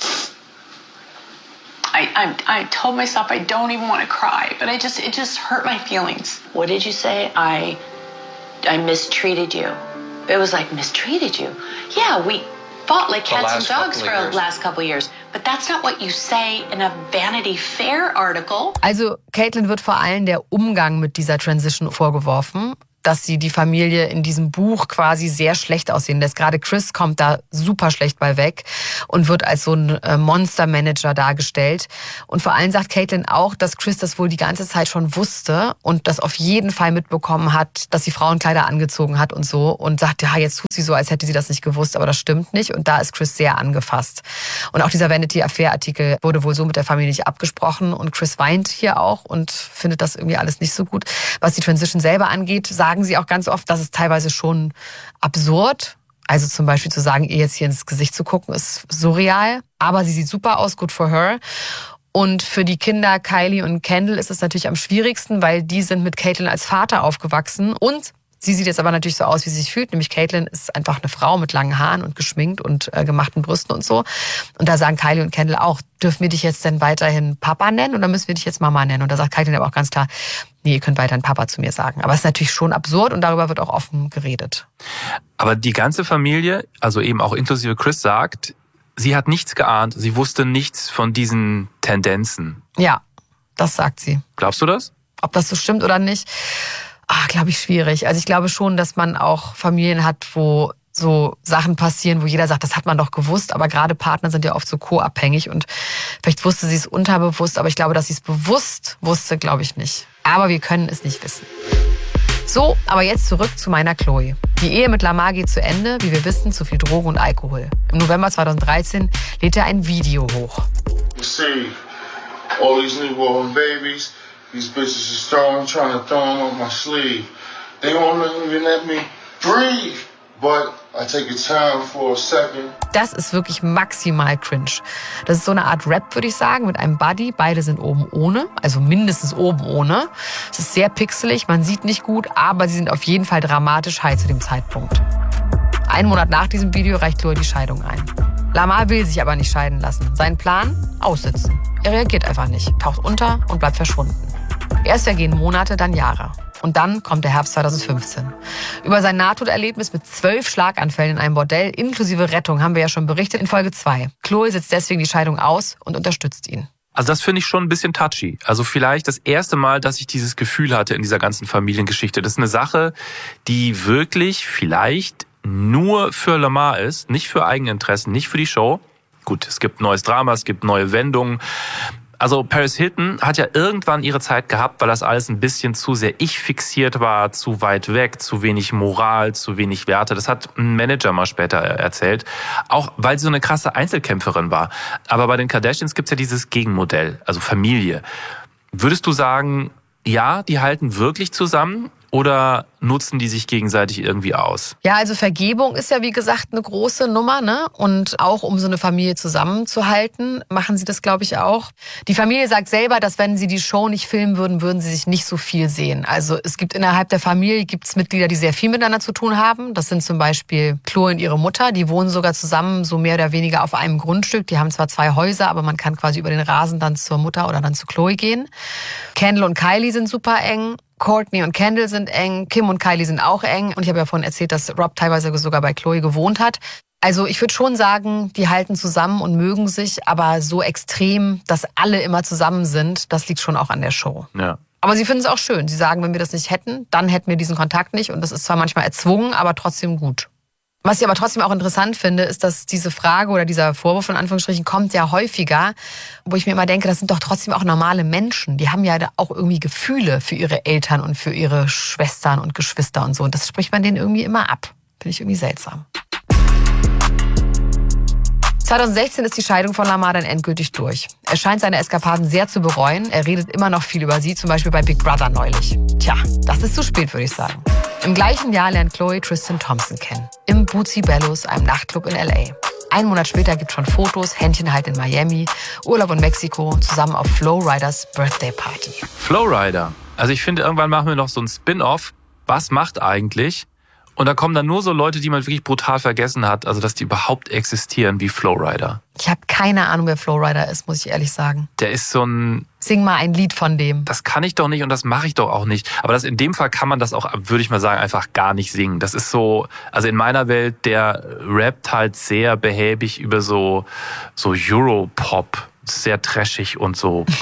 I, I I told myself I don't even want to cry, but I just it just hurt my feelings. What did you say? I I mistreated you. It was like mistreated you. Yeah, we fought like cats and dogs for the last couple of years, but that's not what you say in a Vanity Fair article. Also Caitlyn wird vor allem der Umgang mit dieser Transition vorgeworfen. dass sie die Familie in diesem Buch quasi sehr schlecht aussehen lässt. Gerade Chris kommt da super schlecht bei weg und wird als so ein Monstermanager dargestellt. Und vor allem sagt Caitlyn auch, dass Chris das wohl die ganze Zeit schon wusste und das auf jeden Fall mitbekommen hat, dass sie Frauenkleider angezogen hat und so. Und sagt, ja, jetzt tut sie so, als hätte sie das nicht gewusst, aber das stimmt nicht. Und da ist Chris sehr angefasst. Und auch dieser Vanity Affair-Artikel wurde wohl so mit der Familie nicht abgesprochen. Und Chris weint hier auch und findet das irgendwie alles nicht so gut. Was die Transition selber angeht, sagt sagen sie auch ganz oft, das ist teilweise schon absurd. Also zum Beispiel zu sagen, ihr jetzt hier ins Gesicht zu gucken, ist surreal. Aber sie sieht super aus, good for her. Und für die Kinder Kylie und Kendall ist es natürlich am schwierigsten, weil die sind mit Caitlyn als Vater aufgewachsen. Und sie sieht jetzt aber natürlich so aus, wie sie sich fühlt. Nämlich Caitlyn ist einfach eine Frau mit langen Haaren und geschminkt und äh, gemachten Brüsten und so. Und da sagen Kylie und Kendall auch, dürfen wir dich jetzt denn weiterhin Papa nennen oder müssen wir dich jetzt Mama nennen? Und da sagt Caitlyn aber auch ganz klar, nee, ihr könnt weiterhin Papa zu mir sagen. Aber es ist natürlich schon absurd und darüber wird auch offen geredet. Aber die ganze Familie, also eben auch inklusive Chris, sagt, sie hat nichts geahnt, sie wusste nichts von diesen Tendenzen. Ja, das sagt sie. Glaubst du das? Ob das so stimmt oder nicht? Ah, glaube ich, schwierig. Also ich glaube schon, dass man auch Familien hat, wo so Sachen passieren, wo jeder sagt, das hat man doch gewusst, aber gerade Partner sind ja oft so co-abhängig und vielleicht wusste sie es unterbewusst, aber ich glaube, dass sie es bewusst wusste, glaube ich nicht. Aber wir können es nicht wissen. So, aber jetzt zurück zu meiner Chloe. Die Ehe mit Lamar geht zu Ende, wie wir wissen, zu viel Drogen und Alkohol. Im November zweitausenddreizehn lädt er ein Video hoch. You see, all these newborn babies, these bitches is throwing, trying to throw them up my sleeve. They won't even let me breathe. But I take a time for a second. Das ist wirklich maximal cringe. Das ist so eine Art Rap, würde ich sagen, mit einem Buddy. Beide sind oben ohne, also mindestens oben ohne. Es ist sehr pixelig, man sieht nicht gut, aber sie sind auf jeden Fall dramatisch high zu dem Zeitpunkt. Einen Monat nach diesem Video reicht Chloe die Scheidung ein. Lamar will sich aber nicht scheiden lassen. Sein Plan? Aussitzen. Er reagiert einfach nicht, taucht unter und bleibt verschwunden. Erst vergehen Monate, dann Jahre. Und dann kommt der Herbst zweitausendfünfzehn. Über sein Nahtoderlebnis mit zwölf Schlaganfällen in einem Bordell inklusive Rettung haben wir ja schon berichtet in Folge zwei. Chloe setzt deswegen die Scheidung aus und unterstützt ihn. Also das finde ich schon ein bisschen touchy. Also vielleicht das erste Mal, dass ich dieses Gefühl hatte in dieser ganzen Familiengeschichte. Das ist eine Sache, die wirklich vielleicht nur für Lamar ist, nicht für Eigeninteressen, nicht für die Show. Gut, es gibt neues Drama, es gibt neue Wendungen. Also Paris Hilton hat ja irgendwann ihre Zeit gehabt, weil das alles ein bisschen zu sehr ich-fixiert war, zu weit weg, zu wenig Moral, zu wenig Werte. Das hat ein Manager mal später erzählt. Auch weil sie so eine krasse Einzelkämpferin war. Aber bei den Kardashians gibt's ja dieses Gegenmodell, also Familie. Würdest du sagen, ja, die halten wirklich zusammen? Oder nutzen die sich gegenseitig irgendwie aus? Ja, also Vergebung ist ja wie gesagt eine große Nummer, ne? Und auch um so eine Familie zusammenzuhalten, machen sie das, glaube ich, auch. Die Familie sagt selber, dass wenn sie die Show nicht filmen würden, würden sie sich nicht so viel sehen. Also es gibt innerhalb der Familie gibt's Mitglieder, die sehr viel miteinander zu tun haben. Das sind zum Beispiel Chloe und ihre Mutter. Die wohnen sogar zusammen so mehr oder weniger auf einem Grundstück. Die haben zwar zwei Häuser, aber man kann quasi über den Rasen dann zur Mutter oder dann zu Chloe gehen. Kendall und Kylie sind super eng. Kourtney und Kendall sind eng, Kim und Kylie sind auch eng. Und ich habe ja vorhin erzählt, dass Rob teilweise sogar bei Chloe gewohnt hat. Also ich würde schon sagen, die halten zusammen und mögen sich, aber so extrem, dass alle immer zusammen sind, das liegt schon auch an der Show. Ja. Aber sie finden es auch schön. Sie sagen, wenn wir das nicht hätten, dann hätten wir diesen Kontakt nicht. Und das ist zwar manchmal erzwungen, aber trotzdem gut. Was ich aber trotzdem auch interessant finde, ist, dass diese Frage oder dieser Vorwurf in Anführungsstrichen kommt ja häufiger, wo ich mir immer denke, das sind doch trotzdem auch normale Menschen. Die haben ja auch irgendwie Gefühle für ihre Eltern und für ihre Schwestern und Geschwister und so. Und das spricht man denen irgendwie immer ab. Finde ich irgendwie seltsam. zweitausendsechzehn ist die Scheidung von Lamar dann endgültig durch. Er scheint seine Eskapaden sehr zu bereuen. Er redet immer noch viel über sie, zum Beispiel bei Big Brother neulich. Tja, das ist zu spät, würde ich sagen. Im gleichen Jahr lernt Chloe Tristan Thompson kennen. Im Bootsy Bellows, einem Nachtclub in L A. Einen Monat später gibt es schon Fotos, Händchen halt in Miami, Urlaub in Mexiko, zusammen auf Flo Riders Birthday Party. Flo Rider. Also ich finde, irgendwann machen wir noch so ein Spin-off. Was macht eigentlich? Und da kommen dann nur so Leute, die man wirklich brutal vergessen hat, also dass die überhaupt existieren, wie Flo Rida. Ich habe keine Ahnung, wer Flo Rida ist, muss ich ehrlich sagen. Der ist so ein... Sing mal ein Lied von dem. Das kann ich doch nicht und das mache ich doch auch nicht. Aber das in dem Fall kann man das auch, würde ich mal sagen, einfach gar nicht singen. Das ist so, also in meiner Welt, der rappt halt sehr behäbig über so, so Europop, sehr trashig und so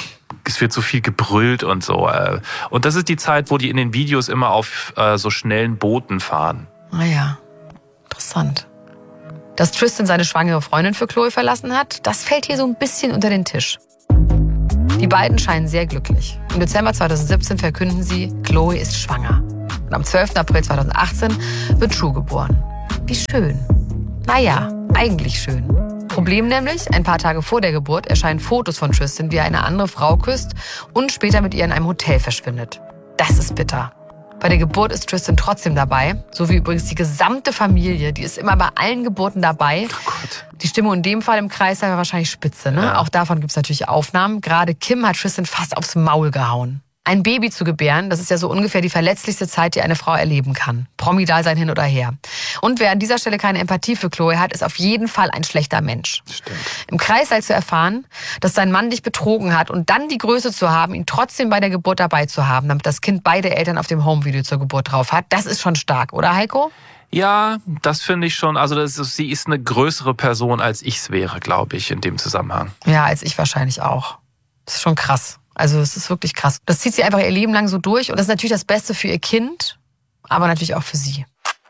es wird so viel gebrüllt und so. Und das ist die Zeit, wo die in den Videos immer auf äh, so schnellen Booten fahren. Ah ja, interessant. Dass Tristan seine schwangere Freundin für Chloe verlassen hat, das fällt hier so ein bisschen unter den Tisch. Die beiden scheinen sehr glücklich. Im Dezember zweitausendsiebzehn verkünden sie, Chloe ist schwanger. Und am zwölften April zweitausendachtzehn wird True geboren. Wie schön. Naja, eigentlich schön. Problem nämlich, ein paar Tage vor der Geburt erscheinen Fotos von Tristan, wie er eine andere Frau küsst und später mit ihr in einem Hotel verschwindet. Das ist bitter. Bei der Geburt ist Tristan trotzdem dabei, so wie übrigens die gesamte Familie. Die ist immer bei allen Geburten dabei. Oh Gott. Die Stimmung in dem Fall im Kreis war wahrscheinlich spitze, ne? Ja. Auch davon gibt es natürlich Aufnahmen. Gerade Kim hat Tristan fast aufs Maul gehauen. Ein Baby zu gebären, das ist ja so ungefähr die verletzlichste Zeit, die eine Frau erleben kann. Promi-Dasein hin oder her. Und wer an dieser Stelle keine Empathie für Chloe hat, ist auf jeden Fall ein schlechter Mensch. Stimmt. Im Kreißsaal zu erfahren, dass sein Mann dich betrogen hat und dann die Größe zu haben, ihn trotzdem bei der Geburt dabei zu haben, damit das Kind beide Eltern auf dem Homevideo zur Geburt drauf hat, das ist schon stark, oder Heiko? Ja, das finde ich schon. Also das ist, sie ist eine größere Person, als ich es wäre, glaube ich, in dem Zusammenhang. Ja, als ich wahrscheinlich auch. Das ist schon krass. Also es ist wirklich krass. Das zieht sie einfach ihr Leben lang so durch und das ist natürlich das Beste für ihr Kind, aber natürlich auch für sie.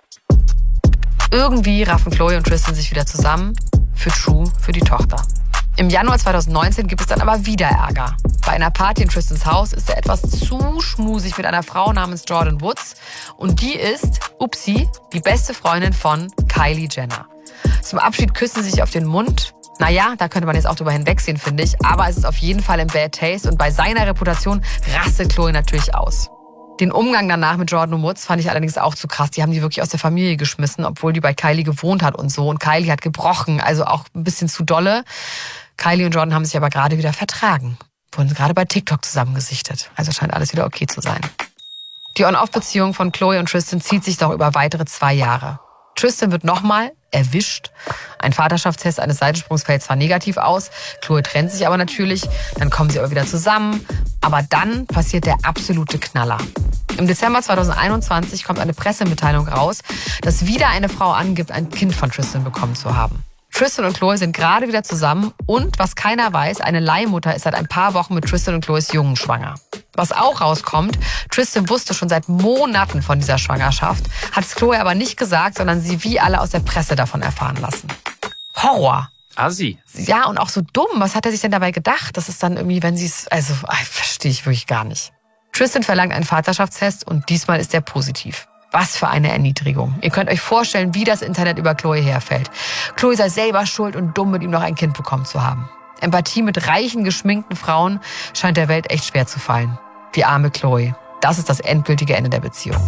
Irgendwie raffen Chloe und Tristan sich wieder zusammen. Für True, für die Tochter. Im Januar zweitausendneunzehn gibt es dann aber wieder Ärger. Bei einer Party in Tristans Haus ist er etwas zu schmusig mit einer Frau namens Jordan Woods. Und die ist, upsi, die beste Freundin von Kylie Jenner. Zum Abschied küssen sie sich auf den Mund. Naja, da könnte man jetzt auch drüber hinwegsehen, finde ich. Aber es ist auf jeden Fall im Bad Taste und bei seiner Reputation rastet Chloe natürlich aus. Den Umgang danach mit Jordan Woods fand ich allerdings auch zu krass. Die haben die wirklich aus der Familie geschmissen, obwohl die bei Kylie gewohnt hat und so. Und Kylie hat gebrochen, also auch ein bisschen zu dolle. Kylie und Jordan haben sich aber gerade wieder vertragen. Wurden gerade bei TikTok zusammengesichtet. Also scheint alles wieder okay zu sein. Die On-Off-Beziehung von Chloe und Tristan zieht sich doch über weitere zwei Jahre. Tristan wird nochmal erwischt. Ein Vaterschaftstest eines Seitensprungs fällt zwar negativ aus, Chloe trennt sich aber natürlich, dann kommen sie aber wieder zusammen. Aber dann passiert der absolute Knaller. Im Dezember zweitausendeinundzwanzig kommt eine Pressemitteilung raus, dass wieder eine Frau angibt, ein Kind von Tristan bekommen zu haben. Tristan und Chloe sind gerade wieder zusammen und, was keiner weiß, eine Leihmutter ist seit ein paar Wochen mit Tristan und Chloes Jungen schwanger. Was auch rauskommt, Tristan wusste schon seit Monaten von dieser Schwangerschaft, hat es Chloe aber nicht gesagt, sondern sie wie alle aus der Presse davon erfahren lassen. Horror. Assi. Ja, und auch so dumm. Was hat er sich denn dabei gedacht? Das ist dann irgendwie, wenn sie es... Also, verstehe ich wirklich gar nicht. Tristan verlangt einen Vaterschaftstest und diesmal ist er positiv. Was für eine Erniedrigung. Ihr könnt euch vorstellen, wie das Internet über Chloe herfällt. Chloe sei selber schuld und dumm, mit ihm noch ein Kind bekommen zu haben. Empathie mit reichen, geschminkten Frauen scheint der Welt echt schwer zu fallen. Die arme Chloe. Das ist das endgültige Ende der Beziehung.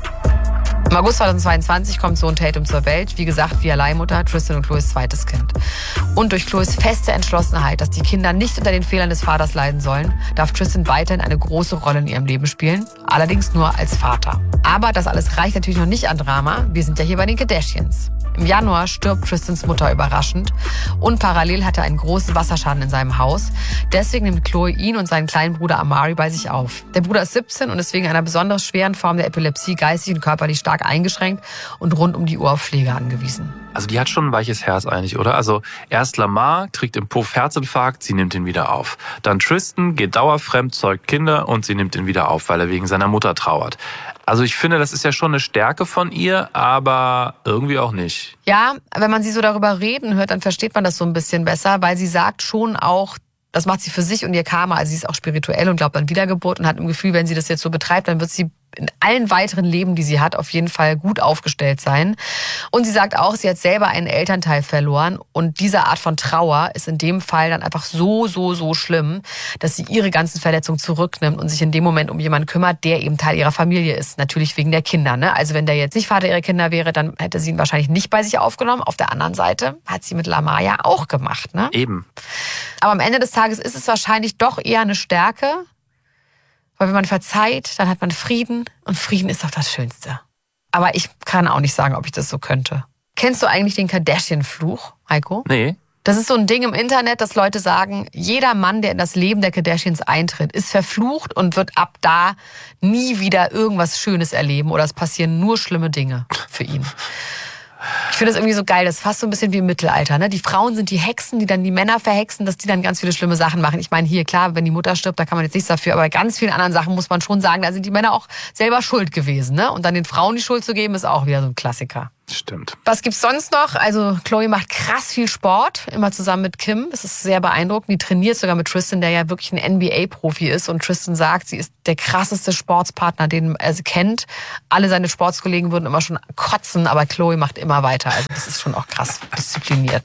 Im August zweitausendzweiundzwanzig kommt Sohn Tatum zur Welt. Wie gesagt, via Leihmutter, Tristan und Chloes zweites Kind. Und durch Chloes feste Entschlossenheit, dass die Kinder nicht unter den Fehlern des Vaters leiden sollen, darf Tristan weiterhin eine große Rolle in ihrem Leben spielen. Allerdings nur als Vater. Aber das alles reicht natürlich noch nicht an Drama. Wir sind ja hier bei den Kardashians. Im Januar stirbt Tristans Mutter überraschend und parallel hat er einen großen Wasserschaden in seinem Haus. Deswegen nimmt Chloe ihn und seinen kleinen Bruder Amari bei sich auf. Der Bruder ist siebzehn und ist wegen einer besonders schweren Form der Epilepsie geistig und körperlich stark eingeschränkt und rund um die Uhr auf Pflege angewiesen. Also die hat schon ein weiches Herz eigentlich, oder? Also erst Lamar kriegt im Puff Herzinfarkt, sie nimmt ihn wieder auf. Dann Tristan geht dauerfremd, zeugt Kinder und sie nimmt ihn wieder auf, weil er wegen seiner Mutter trauert. Also ich finde, das ist ja schon eine Stärke von ihr, aber irgendwie auch nicht. Ja, wenn man sie so darüber reden hört, dann versteht man das so ein bisschen besser, weil sie sagt schon auch, das macht sie für sich und ihr Karma. Also sie ist auch spirituell und glaubt an Wiedergeburt und hat im Gefühl, wenn sie das jetzt so betreibt, dann wird sie in allen weiteren Leben, die sie hat, auf jeden Fall gut aufgestellt sein. Und sie sagt auch, sie hat selber einen Elternteil verloren und diese Art von Trauer ist in dem Fall dann einfach so, so, so schlimm, dass sie ihre ganzen Verletzungen zurücknimmt und sich in dem Moment um jemanden kümmert, der eben Teil ihrer Familie ist. Natürlich wegen der Kinder, ne? Also wenn der jetzt nicht Vater ihrer Kinder wäre, dann hätte sie ihn wahrscheinlich nicht bei sich aufgenommen. Auf der anderen Seite hat sie mit Lamar ja auch gemacht, ne? Eben. Aber am Ende des Tages ist es wahrscheinlich doch eher eine Stärke, weil wenn man verzeiht, dann hat man Frieden und Frieden ist doch das Schönste. Aber ich kann auch nicht sagen, ob ich das so könnte. Kennst du eigentlich den Kardashian-Fluch, Heiko? Nee. Das ist so ein Ding im Internet, dass Leute sagen, jeder Mann, der in das Leben der Kardashians eintritt, ist verflucht und wird ab da nie wieder irgendwas Schönes erleben oder es passieren nur schlimme Dinge für ihn. Ich finde das irgendwie so geil. Das ist fast so ein bisschen wie im Mittelalter. Ne? Die Frauen sind die Hexen, die dann die Männer verhexen, dass die dann ganz viele schlimme Sachen machen. Ich meine, hier, klar, wenn die Mutter stirbt, da kann man jetzt nichts dafür. Aber bei ganz vielen anderen Sachen muss man schon sagen, da sind die Männer auch selber schuld gewesen. Ne? Und dann den Frauen die Schuld zu geben, ist auch wieder so ein Klassiker. Stimmt. Was gibt's sonst noch? Also Chloe macht krass viel Sport, immer zusammen mit Kim. Das ist sehr beeindruckend. Die trainiert sogar mit Tristan, der ja wirklich ein N B A-Profi ist. Und Tristan sagt, sie ist der krasseste Sportspartner, den er kennt. Alle seine Sportskollegen würden immer schon kotzen, aber Chloe macht immer weiter. Also das ist schon auch krass diszipliniert.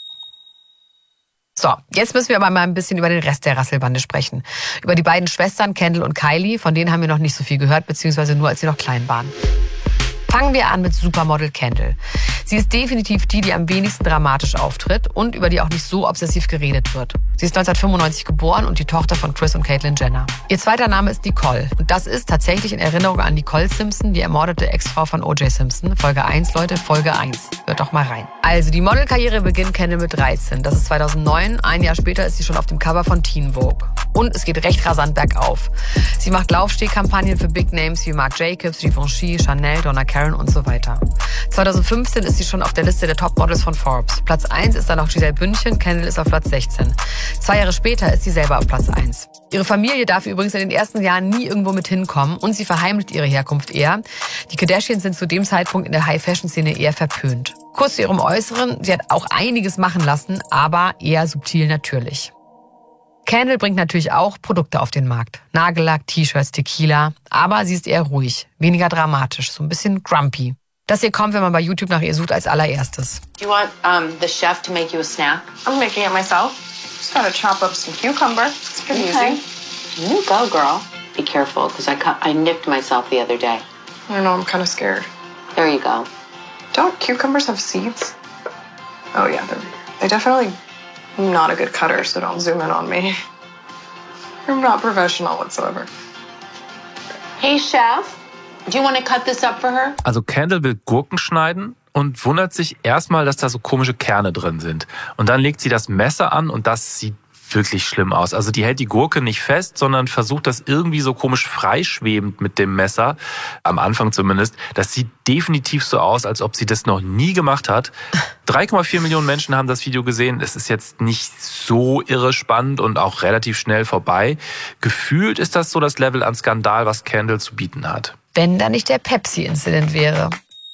So, jetzt müssen wir aber mal ein bisschen über den Rest der Rasselbande sprechen. Über die beiden Schwestern, Kendall und Kylie. Von denen haben wir noch nicht so viel gehört, beziehungsweise nur, als sie noch klein waren. Fangen wir an mit Supermodel Kendall. Sie ist definitiv die, die am wenigsten dramatisch auftritt und über die auch nicht so obsessiv geredet wird. Sie ist neunzehnhundertfünfundneunzig geboren und die Tochter von Kris und Caitlyn Jenner. Ihr zweiter Name ist Nicole. Und das ist tatsächlich in Erinnerung an Nicole Simpson, die ermordete Ex-Frau von O J Simpson. Folge eins, Leute, Folge eins. Hört doch mal rein. Also, die Modelkarriere beginnt Kendall mit dreizehn. Das ist zweitausendneun. Ein Jahr später ist sie schon auf dem Cover von Teen Vogue. Und es geht recht rasant bergauf. Sie macht Laufstehkampagnen für Big Names wie Marc Jacobs, Givenchy, Chanel, Donna Karan und so weiter. zweitausendfünfzehn ist sie schon auf der Liste der Topmodels von Forbes. Platz eins ist dann noch Giselle Bündchen, Kendall ist auf Platz sechzehn. Zwei Jahre später ist sie selber auf Platz eins. Ihre Familie darf übrigens in den ersten Jahren nie irgendwo mit hinkommen und sie verheimlicht ihre Herkunft eher. Die Kardashians sind zu dem Zeitpunkt in der High-Fashion-Szene eher verpönt. Kurz zu ihrem Äußeren, sie hat auch einiges machen lassen, aber eher subtil natürlich. Kendall bringt natürlich auch Produkte auf den Markt. Nagellack, T-Shirts, Tequila. Aber sie ist eher ruhig, weniger dramatisch, so ein bisschen grumpy. Das hier kommt, wenn man bei YouTube nach ihr sucht, als allererstes. Do you want um, the chef to make you a snack? I'm making it myself. Just gotta chop up some cucumber. It's pretty Okay. easy. You go, girl. Be careful, because I, cu- I nipped myself the other day. I know, I'm kind of scared. There you go. Don't cucumbers have seeds? Oh yeah, they're, they definitely not a good cutter, so don't zoom in on me. I'm not professional whatsoever. Hey, chef. Do you want to cut this up for her? Also Kendall will Gurken schneiden und wundert sich erstmal, dass da so komische Kerne drin sind. Und dann legt sie das Messer an und das sieht wirklich schlimm aus. Also die hält die Gurke nicht fest, sondern versucht das irgendwie so komisch freischwebend mit dem Messer, am Anfang zumindest. Das sieht definitiv so aus, als ob sie das noch nie gemacht hat. drei Komma vier Millionen Menschen haben das Video gesehen. Es ist jetzt nicht so irre spannend und auch relativ schnell vorbei. Gefühlt ist das so das Level an Skandal, was Kendall zu bieten hat. Wenn da nicht der Pepsi-Incident wäre.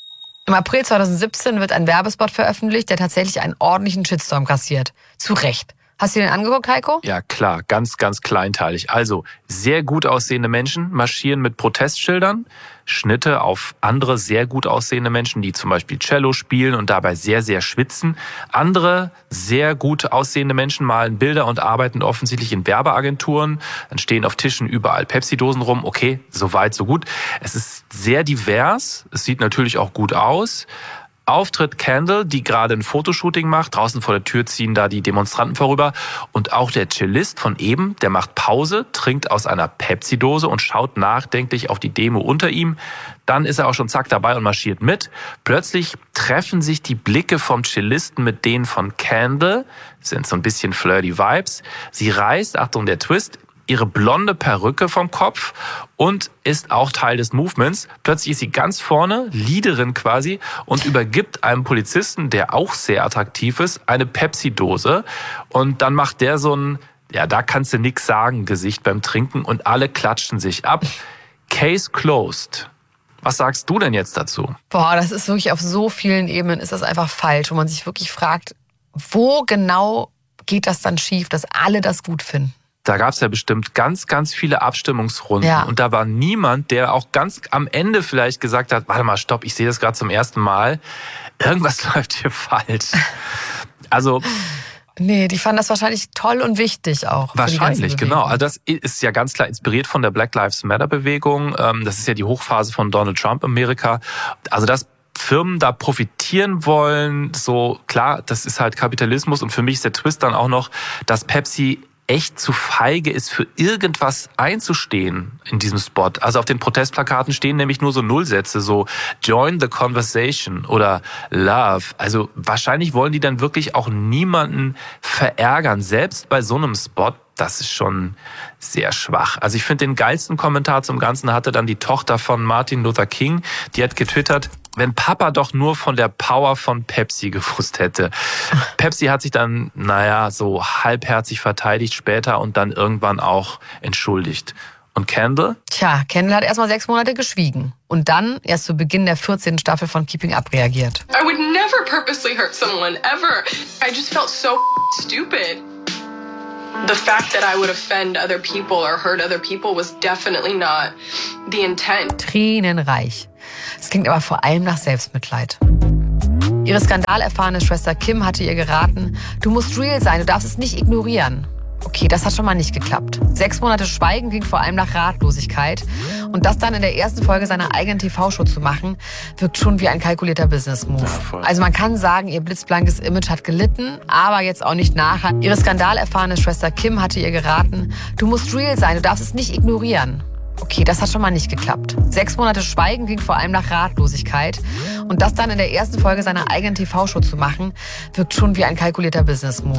Im April zweitausendsiebzehn wird ein Werbespot veröffentlicht, der tatsächlich einen ordentlichen Shitstorm kassiert. Zu Recht. Hast du den angeguckt, Heiko? Ja, klar, ganz, ganz kleinteilig. Also, sehr gut aussehende Menschen marschieren mit Protestschildern, Schnitte auf andere sehr gut aussehende Menschen, die zum Beispiel Cello spielen und dabei sehr, sehr schwitzen. Andere sehr gut aussehende Menschen malen Bilder und arbeiten offensichtlich in Werbeagenturen. Dann stehen auf Tischen überall Pepsi-Dosen rum. Okay, so weit, so gut. Es ist sehr divers. Es sieht natürlich auch gut aus. Auftritt Kendall, die gerade ein Fotoshooting macht. Draußen vor der Tür ziehen da die Demonstranten vorüber. Und auch der Cellist von eben, der macht Pause, trinkt aus einer Pepsi-Dose und schaut nachdenklich auf die Demo unter ihm. Dann ist er auch schon zack dabei und marschiert mit. Plötzlich treffen sich die Blicke vom Cellisten mit denen von Kendall. Das sind so ein bisschen flirty Vibes. Sie reißt, Achtung, der Twist, ihre blonde Perücke vom Kopf und ist auch Teil des Movements. Plötzlich ist sie ganz vorne, Leaderin quasi, und übergibt einem Polizisten, der auch sehr attraktiv ist, eine Pepsi-Dose. Und dann macht der so ein, ja, da kannst du nix sagen, Gesicht beim Trinken und alle klatschen sich ab. Case closed. Was sagst du denn jetzt dazu? Boah, das ist wirklich auf so vielen Ebenen ist das einfach falsch, wo man sich wirklich fragt, wo genau geht das dann schief, dass alle das gut finden? Da gab es ja bestimmt ganz, ganz viele Abstimmungsrunden. Ja. Und da war niemand, der auch ganz am Ende vielleicht gesagt hat, warte mal, stopp, ich sehe das gerade zum ersten Mal. Irgendwas läuft hier falsch. Also... Nee, die fanden das wahrscheinlich toll und wichtig auch. Wahrscheinlich, genau. Also das ist ja ganz klar inspiriert von der Black Lives Matter Bewegung. Das ist ja die Hochphase von Donald Trump in Amerika. Also dass Firmen da profitieren wollen, so klar, das ist halt Kapitalismus. Und für mich ist der Twist dann auch noch, dass Pepsi echt zu feige ist, für irgendwas einzustehen in diesem Spot. Also auf den Protestplakaten stehen nämlich nur so Nullsätze, so Join the Conversation oder Love. Also wahrscheinlich wollen die dann wirklich auch niemanden verärgern. Selbst bei so einem Spot, das ist schon sehr schwach. Also ich finde, den geilsten Kommentar zum Ganzen hatte dann die Tochter von Martin Luther King. Die hat getwittert: wenn Papa doch nur von der Power von Pepsi gewusst hätte. Pepsi hat sich dann, naja, so halbherzig verteidigt später und dann irgendwann auch entschuldigt. Und Kendall? Tja, Kendall hat erstmal sechs Monate geschwiegen und dann erst zu Beginn der vierzehnten Staffel von Keeping Up reagiert. I would never purposely hurt someone, ever. I just felt so stupid. The fact that I would offend other people or hurt other people was definitely not the intent. Tränenreich. Es klingt aber vor allem nach Selbstmitleid. Ihre skandalerfahrene Schwester Kim hatte ihr geraten, du musst real sein, du darfst es nicht ignorieren. Okay, das hat schon mal nicht geklappt. Sechs Monate Schweigen klingt vor allem nach Ratlosigkeit. Und das dann in der ersten Folge seiner eigenen T V-Show zu machen, wirkt schon wie ein kalkulierter Business-Move. Ja, also man kann sagen, ihr blitzblankes Image hat gelitten, aber jetzt auch nicht nachher. Ihre skandalerfahrene Schwester Kim hatte ihr geraten, du musst real sein, du darfst es nicht ignorieren. Okay, das hat schon mal nicht geklappt. Sechs Monate Schweigen klingt vor allem nach Ratlosigkeit. Und das dann in der ersten Folge seiner eigenen T V-Show zu machen, wirkt schon wie ein kalkulierter Business-Move.